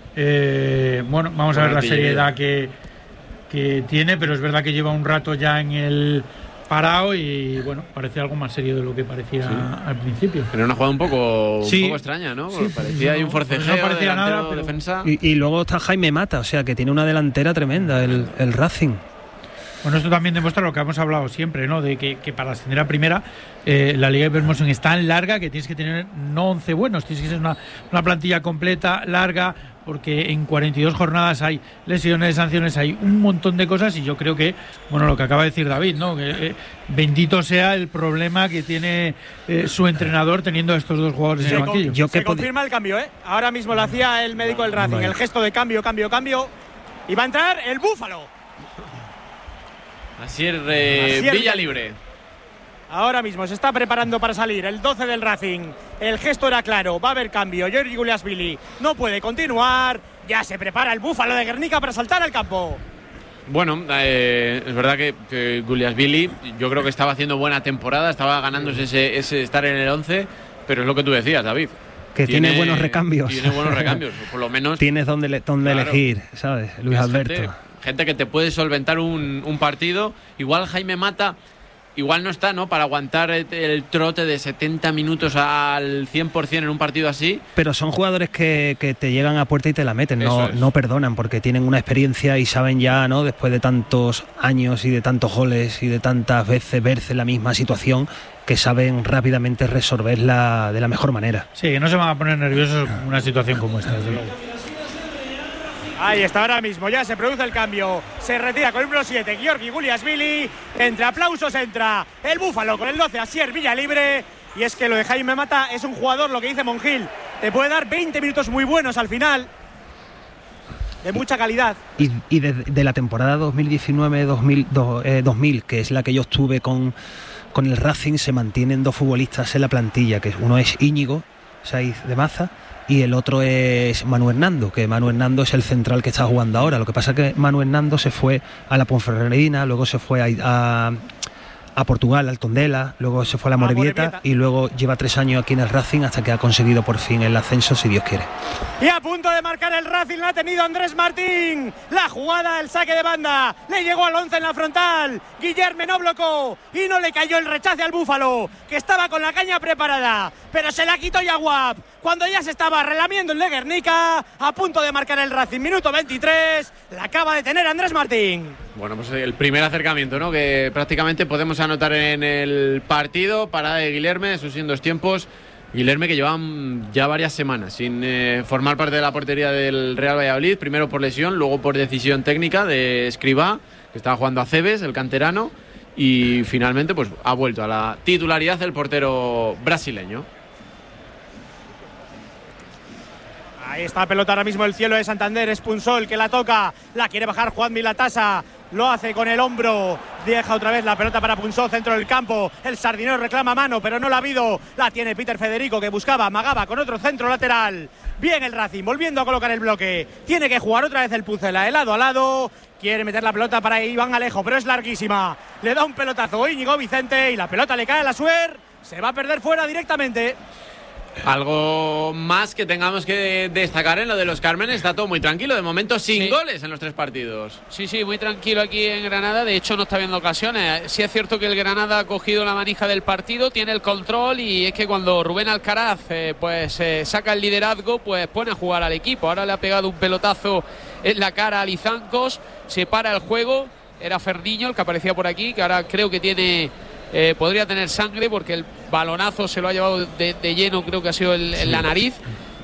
Bueno, vamos a ver la seriedad que tiene, pero es verdad que lleva un rato ya en el parado y bueno, parece algo más serio de lo que parecía al principio. Era una jugada un poco extraña, ¿no? Sí, parecía ahí un forcejeo, no parecía nada, pero defensa. Y luego está Jaime Mata, o sea que tiene una delantera tremenda el Racing. Bueno, esto también demuestra lo que hemos hablado siempre, ¿no? De que para ascender a primera, la Liga de Promotion es tan larga que tienes que tener no 11 buenos, tienes que ser una plantilla completa, larga, porque en 42 jornadas hay lesiones, sanciones, hay un montón de cosas, y yo creo que, bueno, lo que acaba de decir David, ¿no? Que bendito sea el problema que tiene su entrenador teniendo a estos dos jugadores en el banquillo. Se confirma el cambio, ¿eh? Ahora mismo lo hacía el médico del Racing, el gesto de cambio, y va a entrar el Búfalo. Asier Villalibre. Ahora mismo se está preparando para salir el 12 del Racing. El gesto era claro, va a haber cambio. Giorgi Guliasvili no puede continuar. Ya se prepara el Búfalo de Guernica para saltar al campo. Bueno, es verdad que Guliasvili, yo creo que estaba haciendo buena temporada, estaba ganándose ese estar en el 11, pero es lo que tú decías, David. Que tiene buenos recambios. Tiene buenos recambios, por lo menos. Tienes donde elegir, ¿sabes? Luis Alberto. Gente que te puede solventar un partido. Igual Jaime Mata, igual no está, ¿no? Para aguantar el trote de 70 minutos al 100% en un partido así. Pero son jugadores que te llegan a puerta y te la meten, no perdonan, porque tienen una experiencia y saben ya, ¿no? Después de tantos años y de tantos goles y de tantas veces verse en la misma situación, que saben rápidamente resolverla de la mejor manera. Sí, que no se van a poner nerviosos en una situación como esta, desde luego. Ahí está, ahora mismo ya se produce el cambio. Se retira con el número 7 Giorgi Guliasvili. Entre aplausos entra el Búfalo con el 12 Asier Villalibre. Y es que lo de Jaime Mata es un jugador, lo que dice Monjil, te puede dar 20 minutos muy buenos al final, de mucha calidad. Y de la temporada 2019-2000, que es la que yo estuve con el Racing, se mantienen dos futbolistas en la plantilla, que uno es Íñigo Saiz de Maza y el otro es Manu Hernando, que Manu Hernando es el central que está jugando ahora. Lo que pasa es que Manu Hernando se fue a la Ponferradina, luego se fue a Portugal, al Tondela, luego se fue a la Morevieta y luego lleva 3 años aquí en el Racing hasta que ha conseguido por fin el ascenso, si Dios quiere. Y a punto de marcar el Racing la ha tenido Andrés Martín. La jugada, el saque de banda, le llegó al 11 en la frontal. Guillerme no bloqueó y no le cayó el rechace al Búfalo, que estaba con la caña preparada, pero se la quitó Yaguap cuando ya se estaba relamiendo el de Guernica. A punto de marcar el Racing, minuto 23, la acaba de tener Andrés Martín. Bueno, pues el primer acercamiento, ¿no?, que prácticamente podemos anotar en el partido. Parada de Guilherme, sus sendos tiempos. Guilherme, que llevan ya varias semanas sin formar parte de la portería del Real Valladolid, primero por lesión, luego por decisión técnica de Escribá, que estaba jugando a Cebes, el canterano, y finalmente pues ha vuelto a la titularidad el portero brasileño. Ahí está la pelota ahora mismo, el cielo de Santander, es Punsol que la toca, la quiere bajar Juan Milatasa, lo hace con el hombro, deja otra vez la pelota para Punsol, centro del campo, el Sardinero reclama mano, pero no la ha habido, la tiene Peter Federico, que buscaba, amagaba con otro centro lateral. Bien el Racing, volviendo a colocar el bloque, tiene que jugar otra vez el Pucela, de lado a lado, Quiere meter la pelota para Iván Alejo, pero es larguísima. Le da un pelotazo Íñigo Vicente y la pelota le cae a la Suer. Se va a perder fuera directamente. Algo más que tengamos que destacar en lo de los Cármenes. Está todo muy tranquilo, de momento sin goles en los 3 partidos. Sí, muy tranquilo aquí en Granada. De hecho no está viendo ocasiones. Sí es cierto que el Granada ha cogido la manija del partido, tiene el control, y es que cuando Rubén Alcaraz saca el liderazgo, pues pone a jugar al equipo. Ahora le ha pegado un pelotazo en la cara a Lizancos, se para el juego. Era Ferniño el que aparecía por aquí, que ahora creo que podría tener sangre porque el balonazo se lo ha llevado de lleno, creo que ha sido en la nariz.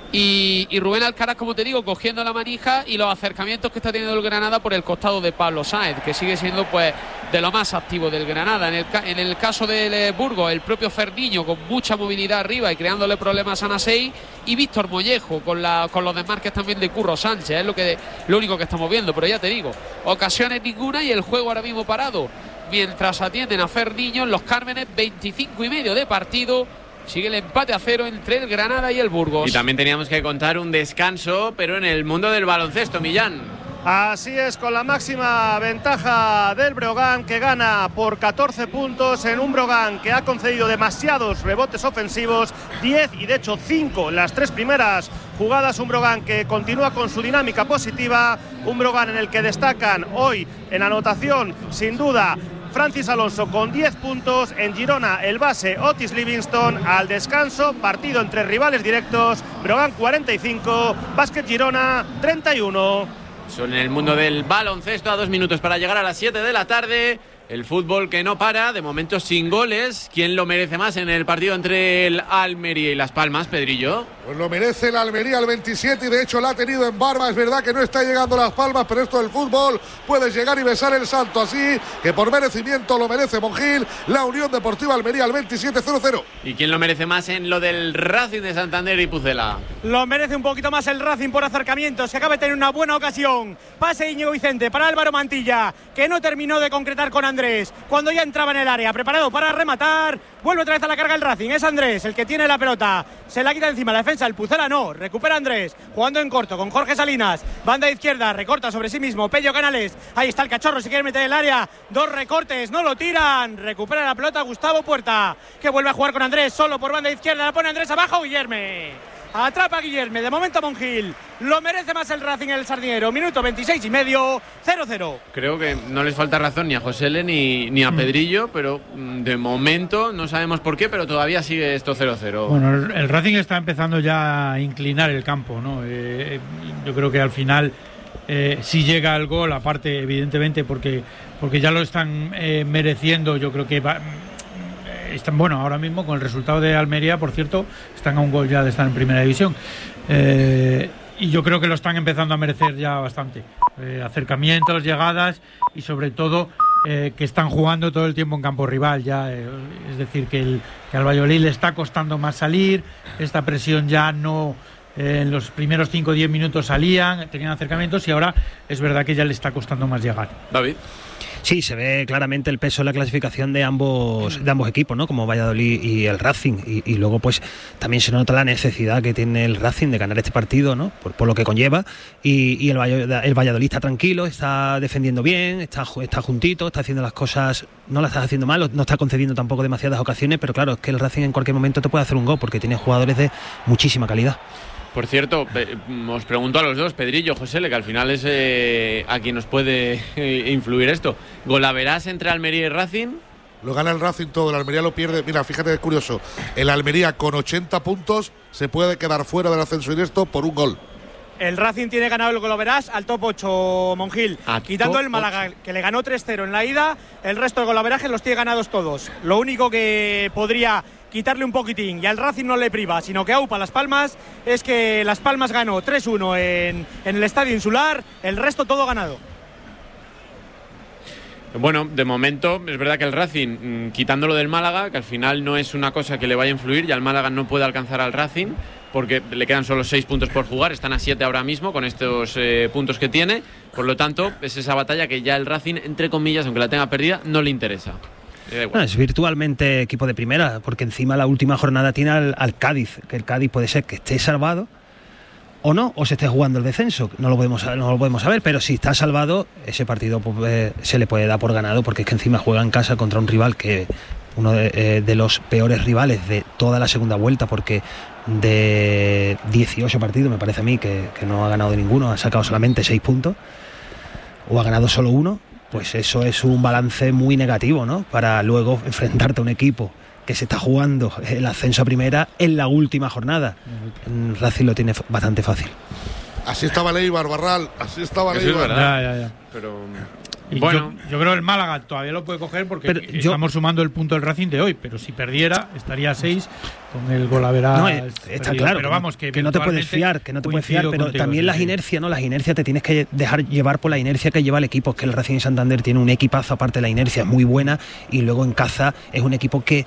Y Rubén Alcaraz, como te digo, cogiendo la manija, y los acercamientos que está teniendo el Granada por el costado de Pablo Sáenz, que sigue siendo pues de lo más activo del Granada. En el caso del Burgos, el propio Ferniño con mucha movilidad arriba y creándole problemas a Nasei, y Víctor Mollejo con los desmarques también de Curro Sánchez. Es lo único que estamos viendo, pero ya te digo, ocasiones ninguna y el juego ahora mismo parado. Mientras atienden a Ferniño, los Cármenes, 25,5 de partido. Sigue el empate a 0 entre el Granada y el Burgos. Y también teníamos que contar un descanso, pero en el mundo del baloncesto, Millán. Así es, con la máxima ventaja del Breogán, que gana por 14 puntos en un Breogán que ha concedido demasiados rebotes ofensivos, 10 y de hecho 5 en las 3 primeras jugadas. Un Breogán que continúa con su dinámica positiva, un Breogán en el que destacan hoy en anotación sin duda Francis Alonso con 10 puntos. En Girona el base Otis Livingston. Al descanso, partido entre rivales directos, Breogán 45, Básquet Girona 31. Son en el mundo del baloncesto, a 2 minutos para llegar a las 7 de la tarde. El fútbol que no para, de momento sin goles. ¿Quién lo merece más en el partido entre el Almería y Las Palmas, Pedrillo? Pues lo merece el Almería, el 27, y de hecho la ha tenido en barba. Es verdad que no está llegando Las Palmas, pero esto del fútbol, puedes llegar y besar el santo, así que por merecimiento lo merece Monjil. La Unión Deportiva Almería, el 27-0-0. ¿Y quién lo merece más en lo del Racing de Santander y Pucela? Lo merece un poquito más el Racing por acercamientos, que acaba de tener una buena ocasión. Pase Íñigo Vicente para Álvaro Mantilla, que no terminó de concretar con Andrés cuando ya entraba en el área, preparado para rematar. Vuelve otra vez a la carga el Racing, es Andrés el que tiene la pelota, se la quita encima la defensa, el Pucela no, recupera Andrés, jugando en corto con Jorge Salinas, banda izquierda, recorta sobre sí mismo Pello Canales, ahí está el Cachorro, si quiere meter el área, 2 recortes, no lo tiran, recupera la pelota Gustavo Puerta, que vuelve a jugar con Andrés, solo por banda izquierda, la pone Andrés abajo, Guillerme. Atrapa a Guillerme, de momento Monjil. Lo merece más el Racing en el Sardinero. Minuto 26,5, 0-0. Creo que no les falta razón ni a José L ni a Pedrillo, pero de momento no sabemos por qué, pero todavía sigue esto 0-0. Bueno, el Racing está empezando ya a inclinar el campo, ¿no? Yo creo que al final sí llega el gol, aparte evidentemente porque ya lo están mereciendo. Yo creo que están, bueno, ahora mismo con el resultado de Almería, por cierto, están a un gol ya de estar en primera división, y yo creo que lo están empezando a merecer ya bastante, acercamientos, llegadas y sobre todo que están jugando todo el tiempo en campo rival ya, es decir que al Valladolid le está costando más salir, esta presión ya no. En los primeros 5 o 10 minutos salían, tenían acercamientos, y ahora es verdad que ya le está costando más llegar. David. Sí, se ve claramente el peso en la clasificación de ambos equipos, ¿no? Como Valladolid y el Racing, y luego pues también se nota la necesidad que tiene el Racing de ganar este partido, ¿no? Por lo que conlleva, y el Valladolid está tranquilo, está defendiendo bien, está juntito, está haciendo las cosas, no las está haciendo mal, no está concediendo tampoco demasiadas ocasiones, pero claro, es que el Racing en cualquier momento te puede hacer un gol porque tiene jugadores de muchísima calidad. Por cierto, os pregunto a los dos, Pedrillo, José, que al final es a quien nos puede influir esto. ¿Golaverás entre Almería y Racing? Lo gana el Racing todo, el Almería lo pierde. Mira, fíjate, es curioso. El Almería con 80 puntos se puede quedar fuera del ascenso directo por un gol. El Racing tiene ganado el golaveras al top 8, Monjil. Quitando el Málaga, que le ganó 3-0 en la ida, el resto de golaverajes los tiene ganados todos. Lo único que podría quitarle un poquitín y al Racing no le priva, sino que aupa Las Palmas, es que Las Palmas ganó 3-1 en el Estadio Insular, el resto todo ganado. Bueno, de momento es verdad que el Racing, quitándolo del Málaga, que al final no es una cosa que le vaya a influir, ya el Málaga no puede alcanzar al Racing porque le quedan solo 6 puntos por jugar, están a 7 ahora mismo con estos puntos que tiene, por lo tanto es esa batalla que ya el Racing, entre comillas, aunque la tenga perdida, no le interesa. Es virtualmente equipo de primera, porque encima la última jornada tiene al Cádiz, que el Cádiz puede ser que esté salvado o no, o se esté jugando el descenso, no lo podemos saber, pero si está salvado, ese partido pues, se le puede dar por ganado, porque es que encima juega en casa contra un rival que uno de los peores rivales de toda la segunda vuelta, porque de 18 partidos me parece a mí que no ha ganado de ninguno, ha sacado solamente 6 puntos o ha ganado solo 1, pues eso es un balance muy negativo, ¿no? Para luego enfrentarte a un equipo que se está jugando el ascenso a primera en la última jornada. Racing lo tiene bastante fácil. Así estaba Leibar, Barral, así estaba Eso Leibar. es verdad. Ya. Pero Y bueno, yo creo que el Málaga todavía lo puede coger porque pero estamos sumando el punto del Racing de hoy, pero si perdiera estaría a 6 con el Golavera. No, está claro, pero vamos, que no te puedes fiar, pero también las inercias, ¿no? Las inercias te tienes que dejar llevar por la inercia que lleva el equipo. Es que el Racing de Santander tiene un equipazo, aparte de la inercia es muy buena, y luego en casa es un equipo que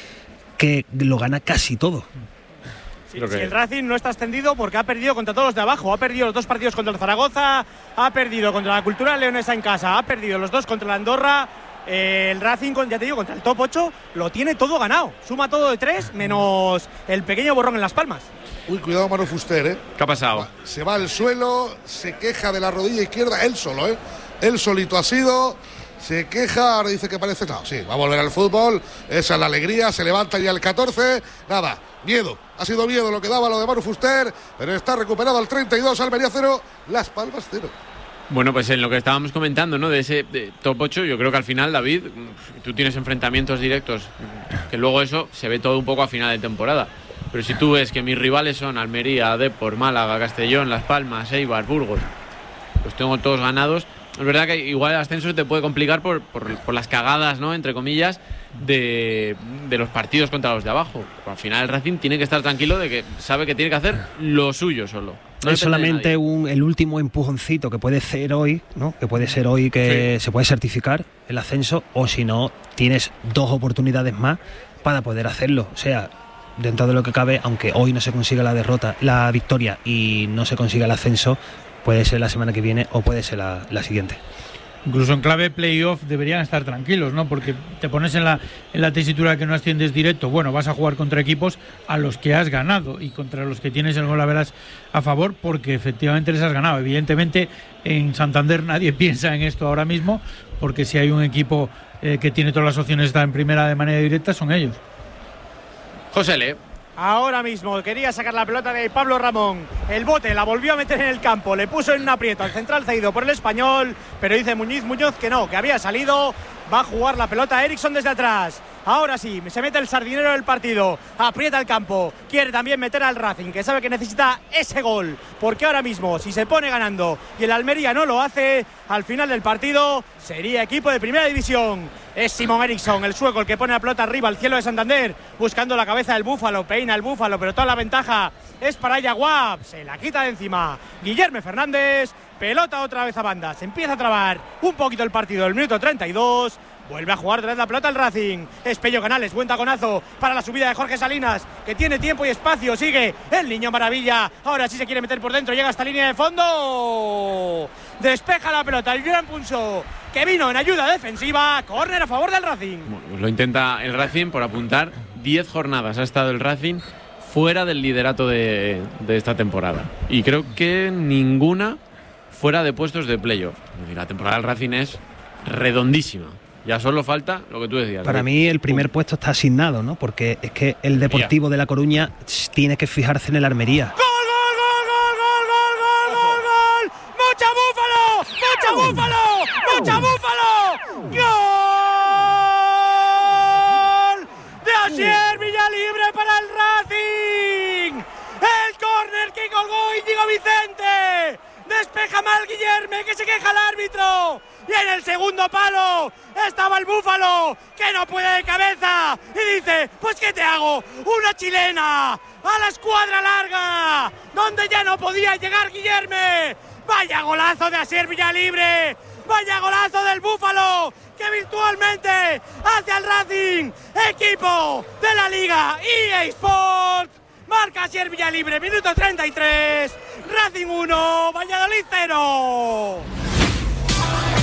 lo gana casi todo. Si el Racing no está extendido porque ha perdido contra todos los de abajo, ha perdido los 2 partidos contra el Zaragoza, ha perdido contra la Cultura Leonesa en casa, ha perdido los 2 contra la Andorra. El Racing, ya te digo, contra el top 8 lo tiene todo ganado, suma todo de 3 menos el pequeño borrón en Las Palmas. Uy, cuidado Manu Fuster, ¿Qué ha pasado? Se va al suelo, se queja de la rodilla izquierda, él solo, él solito ha sido. Se queja, ahora dice que parece. No, sí, va a volver al fútbol. Esa es la alegría. Se levanta ya el 14. Nada, miedo. Ha sido miedo lo que daba lo de Manu Fuster. Pero está recuperado al 32. Almería 0. Las Palmas 0. Bueno, pues en lo que estábamos comentando, ¿no? De ese top 8, yo creo que al final, David, tú tienes enfrentamientos directos, que luego eso se ve todo un poco a final de temporada. Pero si tú ves que mis rivales son Almería, Depor, Málaga, Castellón, Las Palmas, Eibar, Burgos, pues tengo todos ganados. Es verdad que igual el ascenso te puede complicar por las cagadas, ¿no? Entre comillas, de los partidos contra los de abajo. Pero al final el Racing tiene que estar tranquilo de que sabe que tiene que hacer lo suyo solo. No es solamente el último empujoncito que puede ser hoy, ¿no? Que puede ser hoy que se puede certificar el ascenso, o si no, tienes 2 oportunidades más para poder hacerlo. O sea, dentro de lo que cabe, aunque hoy no se consiga la victoria y no se consiga el ascenso, puede ser la semana que viene o puede ser la siguiente. Incluso en clave playoff deberían estar tranquilos, ¿no? Porque te pones en la tesitura de que no asciendes directo. Bueno, vas a jugar contra equipos a los que has ganado y contra los que tienes el golaveras a favor, porque efectivamente les has ganado. Evidentemente en Santander nadie piensa en esto ahora mismo, porque si hay un equipo que tiene todas las opciones de estar en primera de manera directa, son ellos. José Le. Ahora mismo quería sacar la pelota de Pablo Ramón. El bote la volvió a meter en el campo. Le puso en un aprieto al central cedido por el Español. Pero dice Muñoz que no, que había salido. Va a jugar la pelota Eriksson desde atrás. Ahora sí, se mete el sardinero del partido. Aprieta el campo. Quiere también meter al Racing, que sabe que necesita ese gol. Porque ahora mismo, si se pone ganando y el Almería no lo hace, al final del partido sería equipo de primera división. Es Simon Eriksson, el sueco, el que pone la pelota arriba al cielo de Santander, buscando la cabeza del Búfalo. Peina el Búfalo, pero toda la ventaja es para Yaguab. Se la quita de encima Guillermo Fernández. Pelota otra vez a banda. Se empieza a trabar un poquito el partido del minuto 32. Vuelve a jugar otra vez la pelota al Racing. Es Pello Canales, buen taconazo para la subida de Jorge Salinas, que tiene tiempo y espacio. Sigue el Niño Maravilla. Ahora sí se quiere meter por dentro. Llega hasta línea de fondo. Despeja la pelota el Gran Punso, que vino en ayuda defensiva. Córner a favor del Racing. Bueno, pues lo intenta el Racing por apuntar. 10 jornadas ha estado el Racing fuera del liderato de esta temporada. Y creo que ninguna fuera de puestos de playoff. La temporada del Racing es redondísima. Ya solo falta lo que tú decías. Para mí el primer puesto está asignado, ¿no? Porque es que el Deportivo de La Coruña tiene que fijarse en el Almería. ¡Gol! ¡Mucha Búfalo! ¡Gol! De Asier Villalibre para el Racing. El córner que colgó Íñigo Vicente. Despeja mal Guillermo, que se queja el árbitro. Y en el segundo palo estaba el Búfalo, que no puede de cabeza. Y dice, pues ¿qué te hago? Una chilena a la escuadra larga, donde ya no podía llegar Guillermo. Vaya golazo de Asier Villalibre. Vaya golazo del Búfalo, que virtualmente hace al Racing equipo de la Liga EA Sports. Marca Asier Villalibre, minuto 33. Racing 1, Valladolid 0.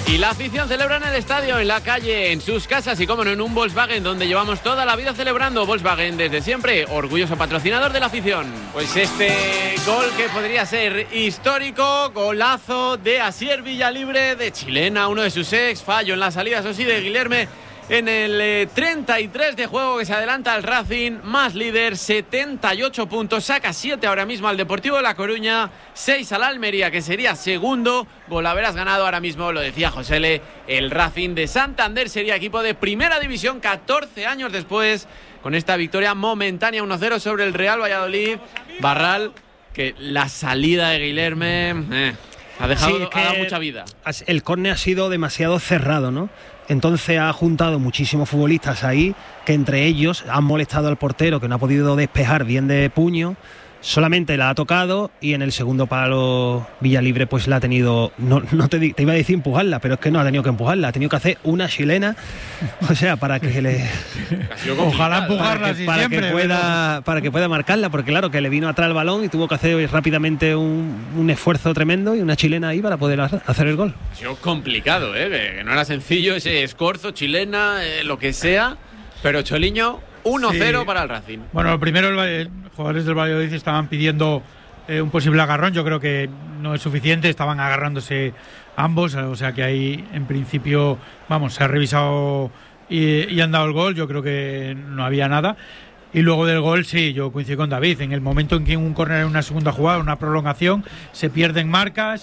Y la afición celebra en el estadio, en la calle, en sus casas y, como no, en un Volkswagen donde llevamos toda la vida celebrando. Volkswagen desde siempre, orgulloso patrocinador de la afición. Pues este gol que podría ser histórico, golazo de Asier Villalibre, de chilena, uno de sus ex, fallo en la salida, eso sí, de Guilherme. En el 33 de juego que se adelanta al Racing, más líder, 78 puntos, saca 7 ahora mismo al Deportivo de La Coruña, 6 al Almería, que sería segundo. Golaveras ganado ahora mismo, lo decía Josele, el Racing de Santander sería equipo de primera división 14 años después, con esta victoria momentánea 1-0 sobre el Real Valladolid. Barral, que la salida de Guilherme ha dado mucha vida. El córner ha sido demasiado cerrado, ¿no? Entonces ha juntado muchísimos futbolistas ahí, que entre ellos han molestado al portero, que no ha podido despejar bien de puño. Solamente la ha tocado y en el segundo palo Villalibre pues la ha tenido, te iba a decir empujarla, pero es que no ha tenido que empujarla, ha tenido que hacer una chilena, o sea, para que le ojalá empujarla para que pueda marcarla, porque claro, que le vino atrás el balón y tuvo que hacer rápidamente un esfuerzo tremendo y una chilena ahí para poder hacer el gol. Ha sido complicado, que no era sencillo ese escorzo, chilena, lo que sea, pero Choliño 1-0 para el Racing. Bueno, lo primero, los jugadores del Valladolid estaban pidiendo un posible agarrón. Yo creo que no es suficiente, estaban agarrándose ambos, o sea que ahí en principio, se ha revisado y han dado el gol. Yo creo que no había nada. Y luego del gol, sí, yo coincido con David. En el momento en que un córner, en una segunda jugada, una prolongación, se pierden marcas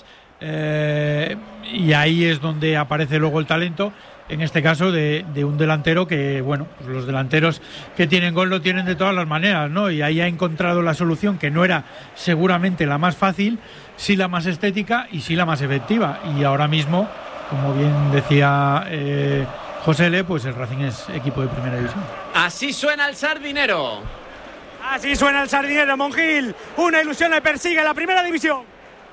y ahí es donde aparece luego el talento. En este caso de un delantero que, pues los delanteros que tienen gol lo tienen de todas las maneras, ¿no? Y ahí ha encontrado la solución, que no era seguramente la más fácil, sí la más estética y sí la más efectiva. Y ahora mismo, como bien decía Josele, pues el Racing es equipo de primera división. Así suena el Sardinero. Así suena el Sardinero, Monjil. Una ilusión le persigue en la primera división.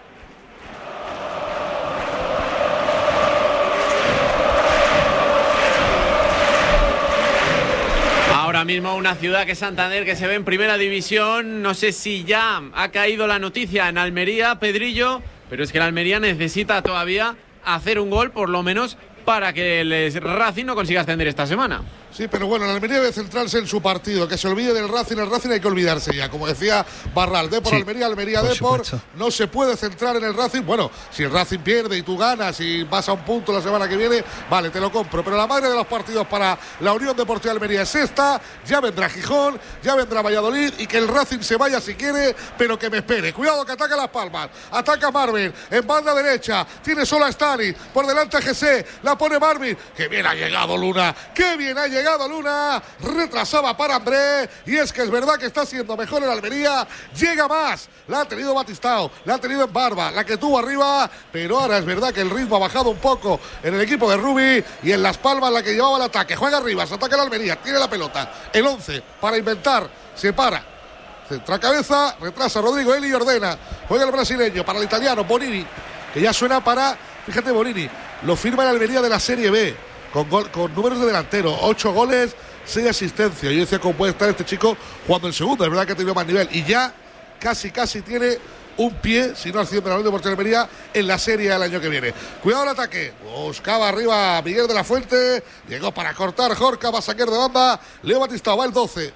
Ahora mismo una ciudad que es Santander, que se ve en primera división. No sé si ya ha caído la noticia en Almería, Pedrillo, pero es que la Almería necesita todavía hacer un gol, por lo menos, para que el Racing no consiga ascender esta semana. Sí, pero bueno, la Almería debe centrarse en su partido, que se olvide del Racing. El Racing hay que olvidarse ya, como decía Barral. Depor, sí, Almería, Depor. No se puede centrar en el Racing. Bueno, si el Racing pierde y tú ganas y vas a un punto la semana que viene, vale, te lo compro. Pero la madre de los partidos para la Unión Deportiva Almería es esta. Ya vendrá Gijón, ya vendrá Valladolid, y que el Racing se vaya si quiere, pero que me espere. Cuidado que ataca Las Palmas, ataca Marvin, en banda derecha, tiene solo a Stanis, por delante a GC, la pone Marvin. ¡Qué bien ha llegado Luna! ¡Qué bien ha llegado Luna! Retrasaba para André, y es que es verdad que está siendo mejor en Almería. Llega más, la ha tenido Batistao, la ha tenido en Barba, la que tuvo arriba, pero ahora es verdad que el ritmo ha bajado un poco en el equipo de Rubi, y en Las Palmas la que llevaba el ataque. Juega arriba, se ataca la Almería, tiene la pelota, el 11 para inventar, se para, centra cabeza, retrasa Rodrigo, él y ordena. Juega el brasileño para el italiano Bonini, que ya suena para, fíjate, Bonini lo firma en Almería de la Serie B, con números de delantero, 8 goles, 6 asistencias. Yo decía cómo puede estar este chico jugando el segundo, es verdad que ha tenido más nivel, y ya casi tiene un pie, si no al 100 de la Unión Deportiva Almería, en la Serie del año que viene. Cuidado el ataque, buscaba arriba Miguel de la Fuente, llegó para cortar Jorca, va a sacar de banda Leo Batistao, va el 12,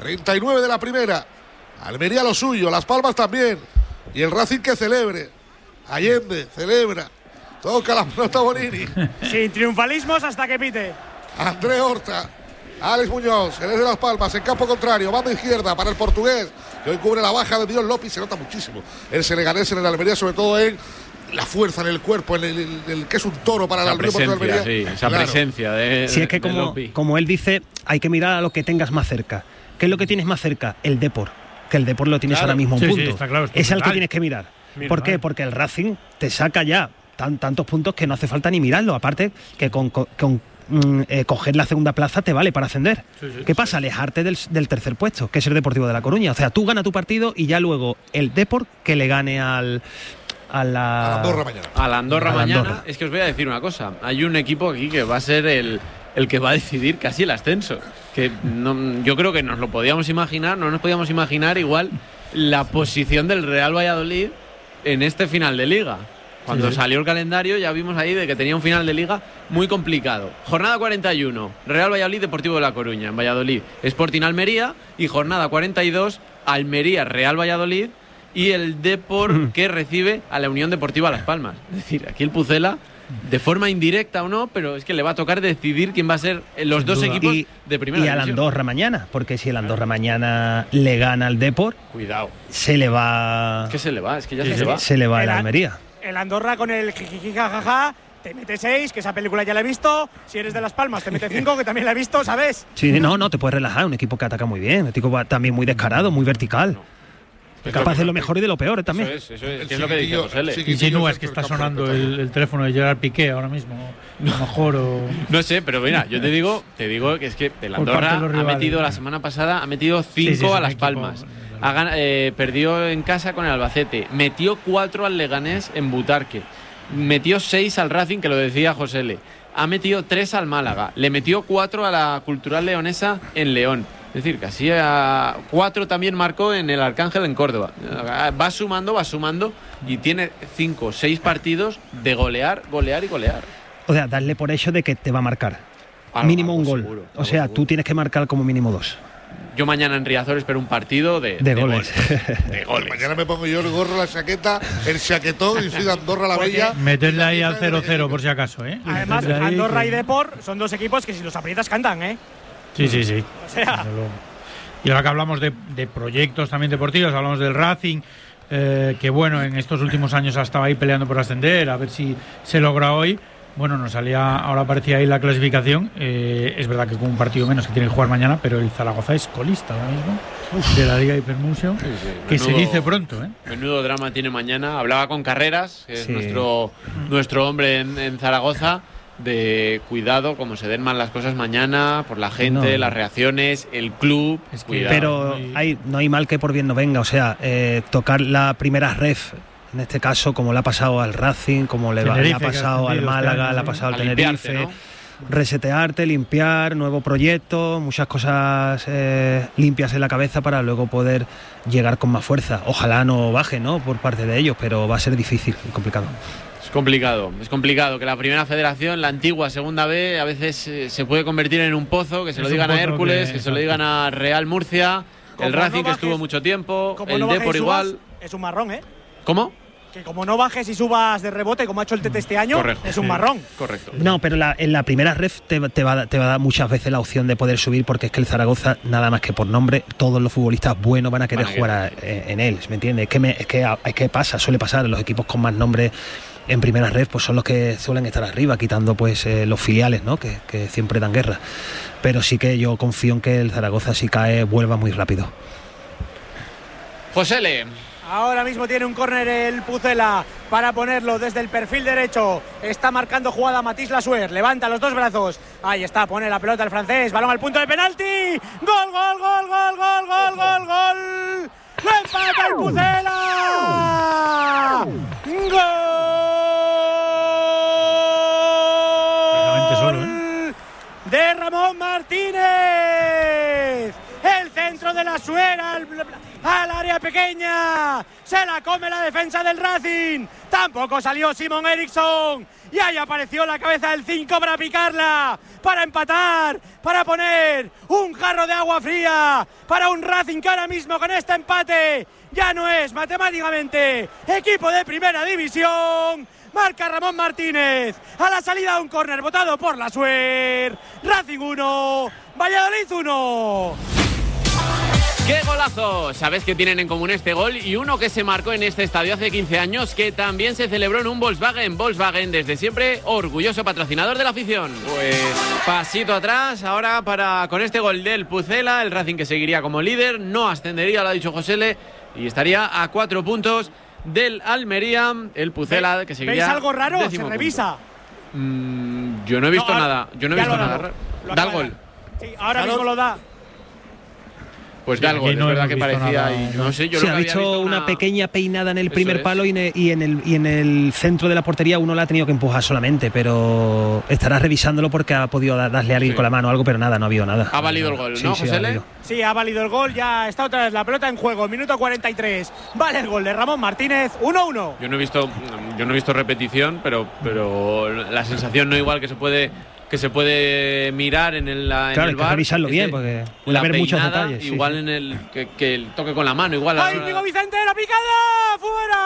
39 de la primera. Almería lo suyo, Las Palmas también, y el Racing que celebre. Allende celebra, toca la pelota Bonini. Sin triunfalismos hasta que pite. André Horta, Alex Muñoz, el es de Las Palmas, en campo contrario, banda izquierda para el portugués, que hoy cubre la baja de Dion López. Se nota muchísimo el senegalés en el Almería, sobre todo en la fuerza, en el cuerpo, en el que es un toro para la Almería. Sí, esa presencia de sí, es que como él dice, hay que mirar a lo que tengas más cerca. ¿Qué es lo que tienes más cerca? El Depor, que el Depor lo tienes ahora mismo un punto. Sí, está claro, es al que tienes que mirar. ¿Por qué? Porque el Racing te saca ya tantos puntos que no hace falta ni mirarlo. Aparte que con coger la segunda plaza te vale para ascender. ¿Qué pasa? Alejarte del tercer puesto, que es el Deportivo de La Coruña. O sea, tú ganas tu partido y ya luego el Depor que le gane a la Andorra mañana. Es que os voy a decir una cosa. Hay un equipo aquí que va a ser el que va a decidir casi el ascenso. Que yo creo que nos lo podíamos imaginar. No nos podíamos imaginar igual la posición del Real Valladolid en este final de Liga. Cuando salió el calendario ya vimos ahí de que tenía un final de liga muy complicado. Jornada 41, Real Valladolid, Deportivo de La Coruña, en Valladolid, Sporting Almería, y jornada 42, Almería, Real Valladolid, y el Depor que recibe a la Unión Deportiva Las Palmas. Es decir, aquí el Pucela, de forma indirecta o no, pero es que le va a tocar decidir quién va a ser los dos equipos de primera división. Y al Andorra mañana, porque si el Andorra mañana le gana al Depor, cuidado, se le va. Es que se le va, es que ya se va. Se le va a la Almería. El Andorra con el jijijijajaja te mete 6, que esa película ya la he visto. Si eres de Las Palmas te mete 5, que también la he visto, ¿sabes? Sí, no, te puedes relajar. Un equipo que ataca muy bien, un equipo también muy descarado, muy vertical. Capaz de lo mejor y de lo peor también. Eso es. ¿Qué es lo que dice José L? Insinúa, es que está sonando el teléfono de Gerard Piqué ahora mismo. A lo mejor No sé, pero mira, yo te digo que es que el Andorra ha metido la semana pasada, ha metido 5 a Las Palmas. Perdió en casa con el Albacete, metió 4 al Leganés en Butarque, metió 6 al Racing, que lo decía José L. Ha metido 3 al Málaga, le metió 4 a la Cultural Leonesa en León. Es decir, que así 4 también marcó en el Arcángel en Córdoba. Va sumando y tiene 5 o 6 partidos de golear. O sea, darle por hecho de que te va a marcar mínimo un gol. Seguro, o sea, tú tienes que marcar como mínimo 2. Yo mañana en Riazor espero un partido de goles. De goles. Mañana me pongo yo el gorro, la chaqueta, el chaquetón y soy de Andorra la Bella. Meterle ahí al 0-0 por si acaso, ¿eh? Además, Andorra y Depor son dos equipos que si los aprietas cantan, ¿eh? Sí. O sea. Y ahora que hablamos de proyectos también deportivos, hablamos del Racing, que bueno, en estos últimos años ha estado ahí peleando por ascender, a ver si se logra hoy. Bueno, ahora aparecía ahí la clasificación. Es verdad que con un partido menos que tiene que jugar mañana, pero el Zaragoza es colista ahora mismo de la Liga Hypermuseo, que se dice pronto, ¿eh? Menudo drama tiene mañana. Hablaba con Carreras, que es nuestro hombre en Zaragoza, de cuidado, como se den mal las cosas mañana, por la gente, las reacciones, el club. Pero no hay mal que por bien no venga. O sea, tocar la primera ref, en este caso, como le ha pasado al Racing, como le ha pasado al Málaga, le ha pasado al Tenerife, ¿no? Resetearte, limpiar, nuevo proyecto, muchas cosas limpias en la cabeza para luego poder llegar con más fuerza. Ojalá no baje, ¿no?, por parte de ellos, pero va a ser difícil y complicado. Es complicado que la primera federación, la antigua segunda B, a veces se puede convertir en un pozo, que se lo digan a Hércules, que se lo digan a Real Murcia, el Racing que estuvo mucho tiempo, el Depor igual. Es un marrón, ¿eh? ¿Cómo? Que como no bajes y subas de rebote, como ha hecho el Tete este año, correcto, es un marrón. Correcto. No, pero en la primera ref te va a dar muchas veces la opción de poder subir, porque es que el Zaragoza, nada más que por nombre, todos los futbolistas buenos van a querer jugar en él, ¿me entiendes? Es que suele pasar, los equipos con más nombre en primera ref pues son los que suelen estar arriba, quitando pues los filiales, ¿no?, que siempre dan guerra. Pero sí que yo confío en que el Zaragoza, si cae, vuelva muy rápido. José Le. Ahora mismo tiene un córner el Pucela para ponerlo desde el perfil derecho. Está marcando jugada Matisse Lassuer. Levanta los dos brazos. Ahí está, pone la pelota el francés. Balón al punto de penalti. ¡Gol! ¡Lo empata el Pucela! ¡Gol! De Ramón Martínez. El centro de Lassuer al área pequeña. Se la come la defensa del Racing. Tampoco salió Simon Eriksson. Y ahí apareció la cabeza del 5 para picarla, para empatar, para poner un jarro de agua fría para un Racing que ahora mismo con este empate ya no es matemáticamente equipo de primera división. Marca Ramón Martínez a la salida de un córner botado por Lassuer. Racing 1, Valladolid 1. ¡Qué golazo! ¿Sabes qué tienen en común este gol y uno que se marcó en este estadio hace 15 años, que también se celebró en un Volkswagen? Volkswagen, desde siempre, orgulloso patrocinador de la afición. Pues pasito atrás, ahora con este gol del Pucela, el Racing que seguiría como líder, no ascendería, lo ha dicho José Le, y estaría a 4 puntos del Almería, el Pucela que seguiría. ¿Veis algo raro? Se revisa. Yo no he visto nada. Yo no he visto nada. Da el gol. Sí, ahora mismo lo da. Pues da el gol, es verdad que parecía. No sé, yo ha visto una pequeña peinada en el primer palo y en el centro de la portería uno la ha tenido que empujar solamente, pero estará revisándolo porque ha podido darle a alguien con la mano o algo, pero nada, no ha habido nada. Ha valido el gol, ¿no, José Le? Sí, ha valido el gol, ya está otra vez la pelota en juego, minuto 43. Vale el gol de Ramón Martínez, 1-1. Yo no he visto, yo no he visto repetición, pero la sensación no igual que se puede mirar en el claro, en el hay que VAR, revisarlo bien porque puede haber muchos detalles. Igual sí. En el que el toque con la mano, igual. ¡Ay, Diego Vicente, la picada!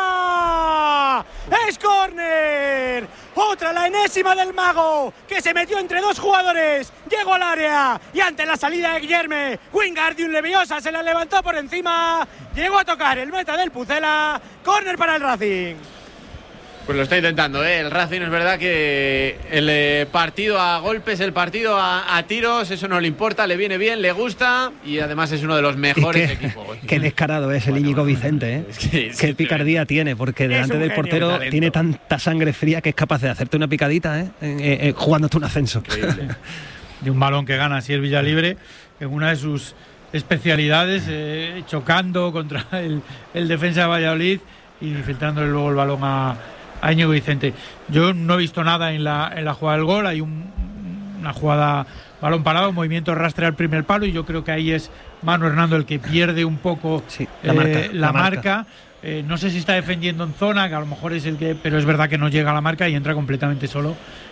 ¡Fuera! ¡Es córner! Otra, la enésima del mago, que se metió entre dos jugadores, llegó al área y ante la salida de Guillerme, Wingardium Leviosa se la levantó por encima, llegó a tocar el meta del Pucela, córner para el Racing. Pues lo está intentando, ¿eh? El Racing es verdad que el partido a golpes, el partido a tiros, eso no le importa, le viene bien, le gusta y además es uno de los mejores equipos. Qué descarado es el Íñigo Vicente, ¿eh? Es que qué picardía tiene, porque delante del portero tiene tanta sangre fría que es capaz de hacerte una picadita, jugándote un ascenso. Increíble. De un balón que gana así el Villalibre, en una de sus especialidades, chocando contra el defensa de Valladolid y filtrándole luego el balón a Íñigo Vicente. Yo no he visto nada en la jugada del gol. Hay una jugada balón parado, movimiento rastre al primer palo y yo creo que ahí es Manu Hernando el que pierde un poco la marca. No sé si está defendiendo en zona, que a lo mejor es el que, pero es verdad que no llega a la marca y entra completamente solo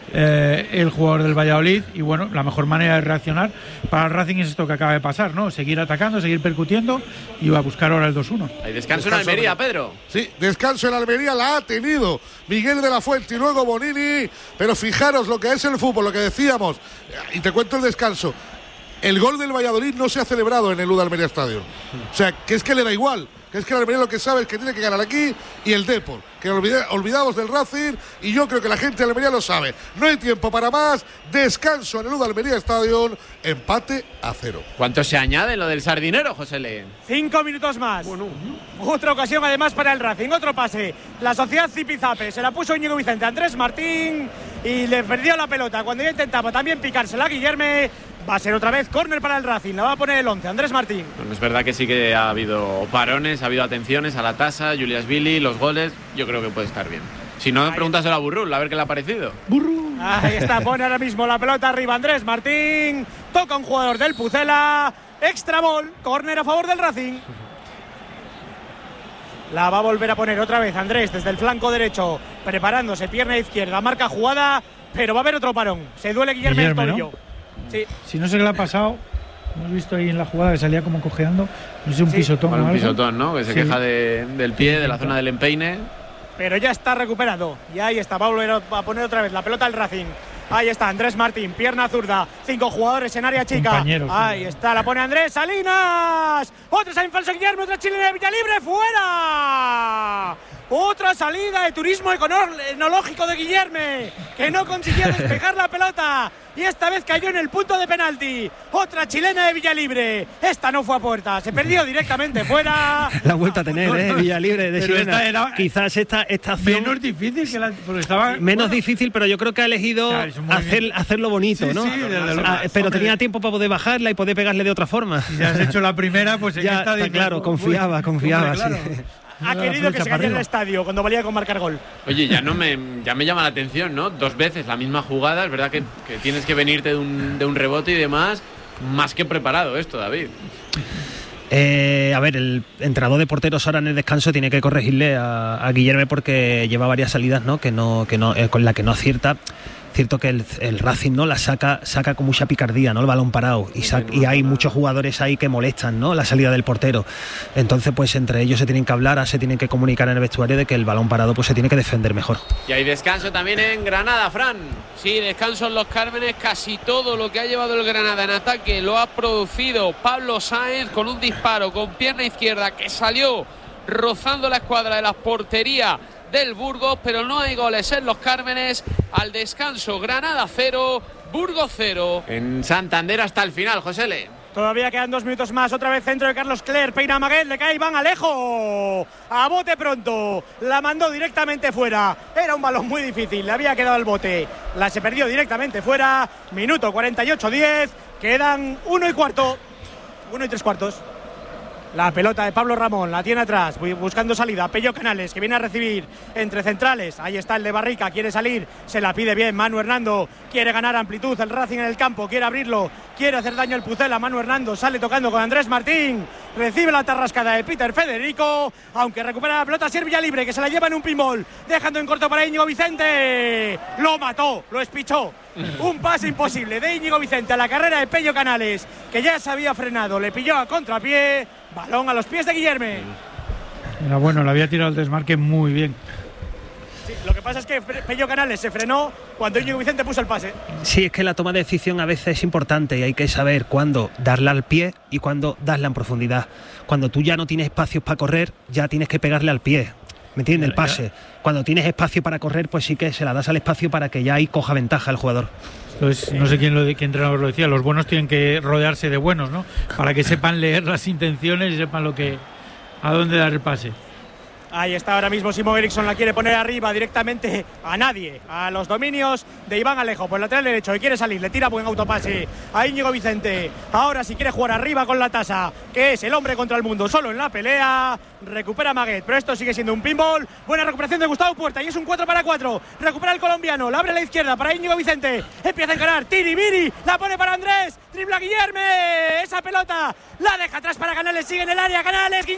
el jugador del Valladolid. Y bueno, la mejor manera de reaccionar para el Racing es esto que acaba de pasar, ¿no? Seguir atacando, seguir percutiendo y va a buscar ahora el 2-1. Hay descanso en Almería, Pedro. Sí, descanso en Almería la ha tenido Miguel de la Fuente y luego Bonini, pero fijaros lo que es el fútbol, lo que decíamos, y te cuento el descanso. El gol del Valladolid no se ha celebrado en el UD Almería Stadium. O sea, que es que le da igual. Que es que el Almería lo que sabe es que tiene que ganar aquí y el Depor. Que olvidamos del Racing y yo creo que la gente de Almería lo sabe. No hay tiempo para más. Descanso en el UD Almería Stadium. Empate a 0. ¿Cuánto se añade en lo del Sardinero, José León? 5 minutos más. Bueno. Otra ocasión además para el Racing. Otro pase. La sociedad Zipizape. Se la puso Íñigo Vicente a Andrés Martín y le perdió la pelota. Cuando ya intentaba también picársela a Guillerme. Va a ser otra vez córner para el Racing. La va a poner el 11, Andrés Martín. Bueno, es verdad que sí que ha habido parones, ha habido atenciones a la tasa, Julias Billy, los goles. Yo creo que puede estar bien. Si no, pregúntaselo a Burrul, a ver qué le ha parecido. Burrul. Ahí está, pone ahora mismo la pelota arriba Andrés Martín. Toca un jugador del Pucela. Extra ball, córner a favor del Racing. La va a volver a poner otra vez Andrés desde el flanco derecho. Preparándose, pierna izquierda, marca jugada. Pero va a haber otro parón. Se duele Guillermo el tobillo. ¿No? Sí. Si no sé qué le ha pasado, hemos visto ahí en la jugada que salía como cojeando, no sé, un pisotón o algo. Un pisotón, ¿no? Que se queja del pie, de la zona del empeine. Pero ya está recuperado. Y ahí está, va a volver a poner otra vez la pelota al Racing. Ahí está Andrés Martín, pierna zurda, 5 jugadores en área chica. Compañeros, ahí está, la pone Andrés Salinas. Otro salida en falso Guillermo, otra chilena de Villalibre, fuera. Otra salida de turismo enológico de Guillerme, que no consiguió despejar la pelota y esta vez cayó en el punto de penalti. Otra chilena de Villalibre. Esta no fue a puerta, se perdió directamente fuera. La vuelta a tener, Villalibre de chilena. Era quizás esta acción menos difícil que porque estaba menos difícil, pero yo creo que ha elegido hacerlo bonito, ¿no? Pero tenía tiempo para poder bajarla y poder pegarle de otra forma. Si ya has hecho la primera, pues ya está claro, confiaba. Claro. Sí. Ha querido que se cayera el estadio cuando valía con marcar gol. Oye, ya me llama la atención, ¿no? 2 veces la misma jugada. Es verdad que tienes que venirte de un rebote y demás. Más que preparado esto, David. A ver, el entrenador de porteros ahora en el descanso tiene que corregirle a Guillerme porque lleva varias salidas, ¿no? Con la que no acierta. Cierto que el Racing, ¿no? La saca con mucha picardía, ¿no? El balón parado y hay muchos jugadores ahí que molestan, ¿no? La salida del portero. Entonces, pues entre ellos se tienen que hablar, se tienen que comunicar en el vestuario de que el balón parado pues se tiene que defender mejor. Y hay descanso también en Granada, Fran. Sí, descanso en Los Cármenes. Casi todo lo que ha llevado el Granada en ataque lo ha producido Pablo Sáenz con un disparo con pierna izquierda que salió rozando la escuadra de la portería del Burgos, pero no hay goles en Los Cármenes. Al descanso, Granada 0, Burgos 0. En Santander hasta el final, José Le. Todavía quedan 2 minutos más. Otra vez centro de Carlos Cler. Peina Maguet, le cae Iván Alejo. A bote pronto. La mandó directamente fuera. Era un balón muy difícil. Le había quedado el bote. La se perdió directamente fuera. Minuto 48-10. Quedan 1 y cuarto. 1 y 3 cuartos. La pelota de Pablo Ramón, la tiene atrás, buscando salida. Pello Canales, que viene a recibir entre centrales. Ahí está el de Barrica, quiere salir, se la pide bien Manu Hernando. Quiere ganar amplitud el Racing en el campo, quiere abrirlo, quiere hacer daño el Pucela. Manu Hernando sale tocando con Andrés Martín. recibe la tarrascada de Peter Federico, aunque recupera la pelota Servilla libre, que se la lleva en un pinball, dejando en corto para Íñigo Vicente. Lo mató, lo espichó. Un pase imposible de Íñigo Vicente a la carrera de Pello Canales, que ya se había frenado, le pilló a contrapié, balón a los pies de Guillerme. Era bueno, le había tirado el desmarque muy bien. Sí, lo que pasa es que Pello Canales se frenó cuando Íñigo Vicente puso el pase. Sí, es que la toma de decisión a veces es importante y hay que saber cuándo darle al pie y cuándo darle en profundidad. Cuando tú ya no tienes espacios para correr, ya tienes que pegarle al pie. ¿Me entiendes? El pase. Cuando tienes espacio para correr, pues sí que se la das al espacio para que ya ahí coja ventaja el jugador. Entonces, no sé qué entrenador lo decía, los buenos tienen que rodearse de buenos, ¿no? Para que sepan leer las intenciones y sepan a dónde dar el pase. Ahí está ahora mismo Simón Eriksson, la quiere poner arriba directamente a nadie, a los dominios de Iván Alejo por el lateral derecho, que quiere salir, le tira buen autopase a Íñigo Vicente. Ahora si quiere jugar arriba con la tasa, que es el hombre contra el mundo solo en la pelea, recupera Maguet, pero esto sigue siendo un pinball. Buena recuperación de Gustavo Puerta y es un 4-4, recupera el colombiano, la abre a la izquierda para Íñigo Vicente, empieza a encarar, Tiribiri, la pone para Andrés, dribla Guillerme, esa pelota la deja atrás para Canales, sigue en el área, Canales,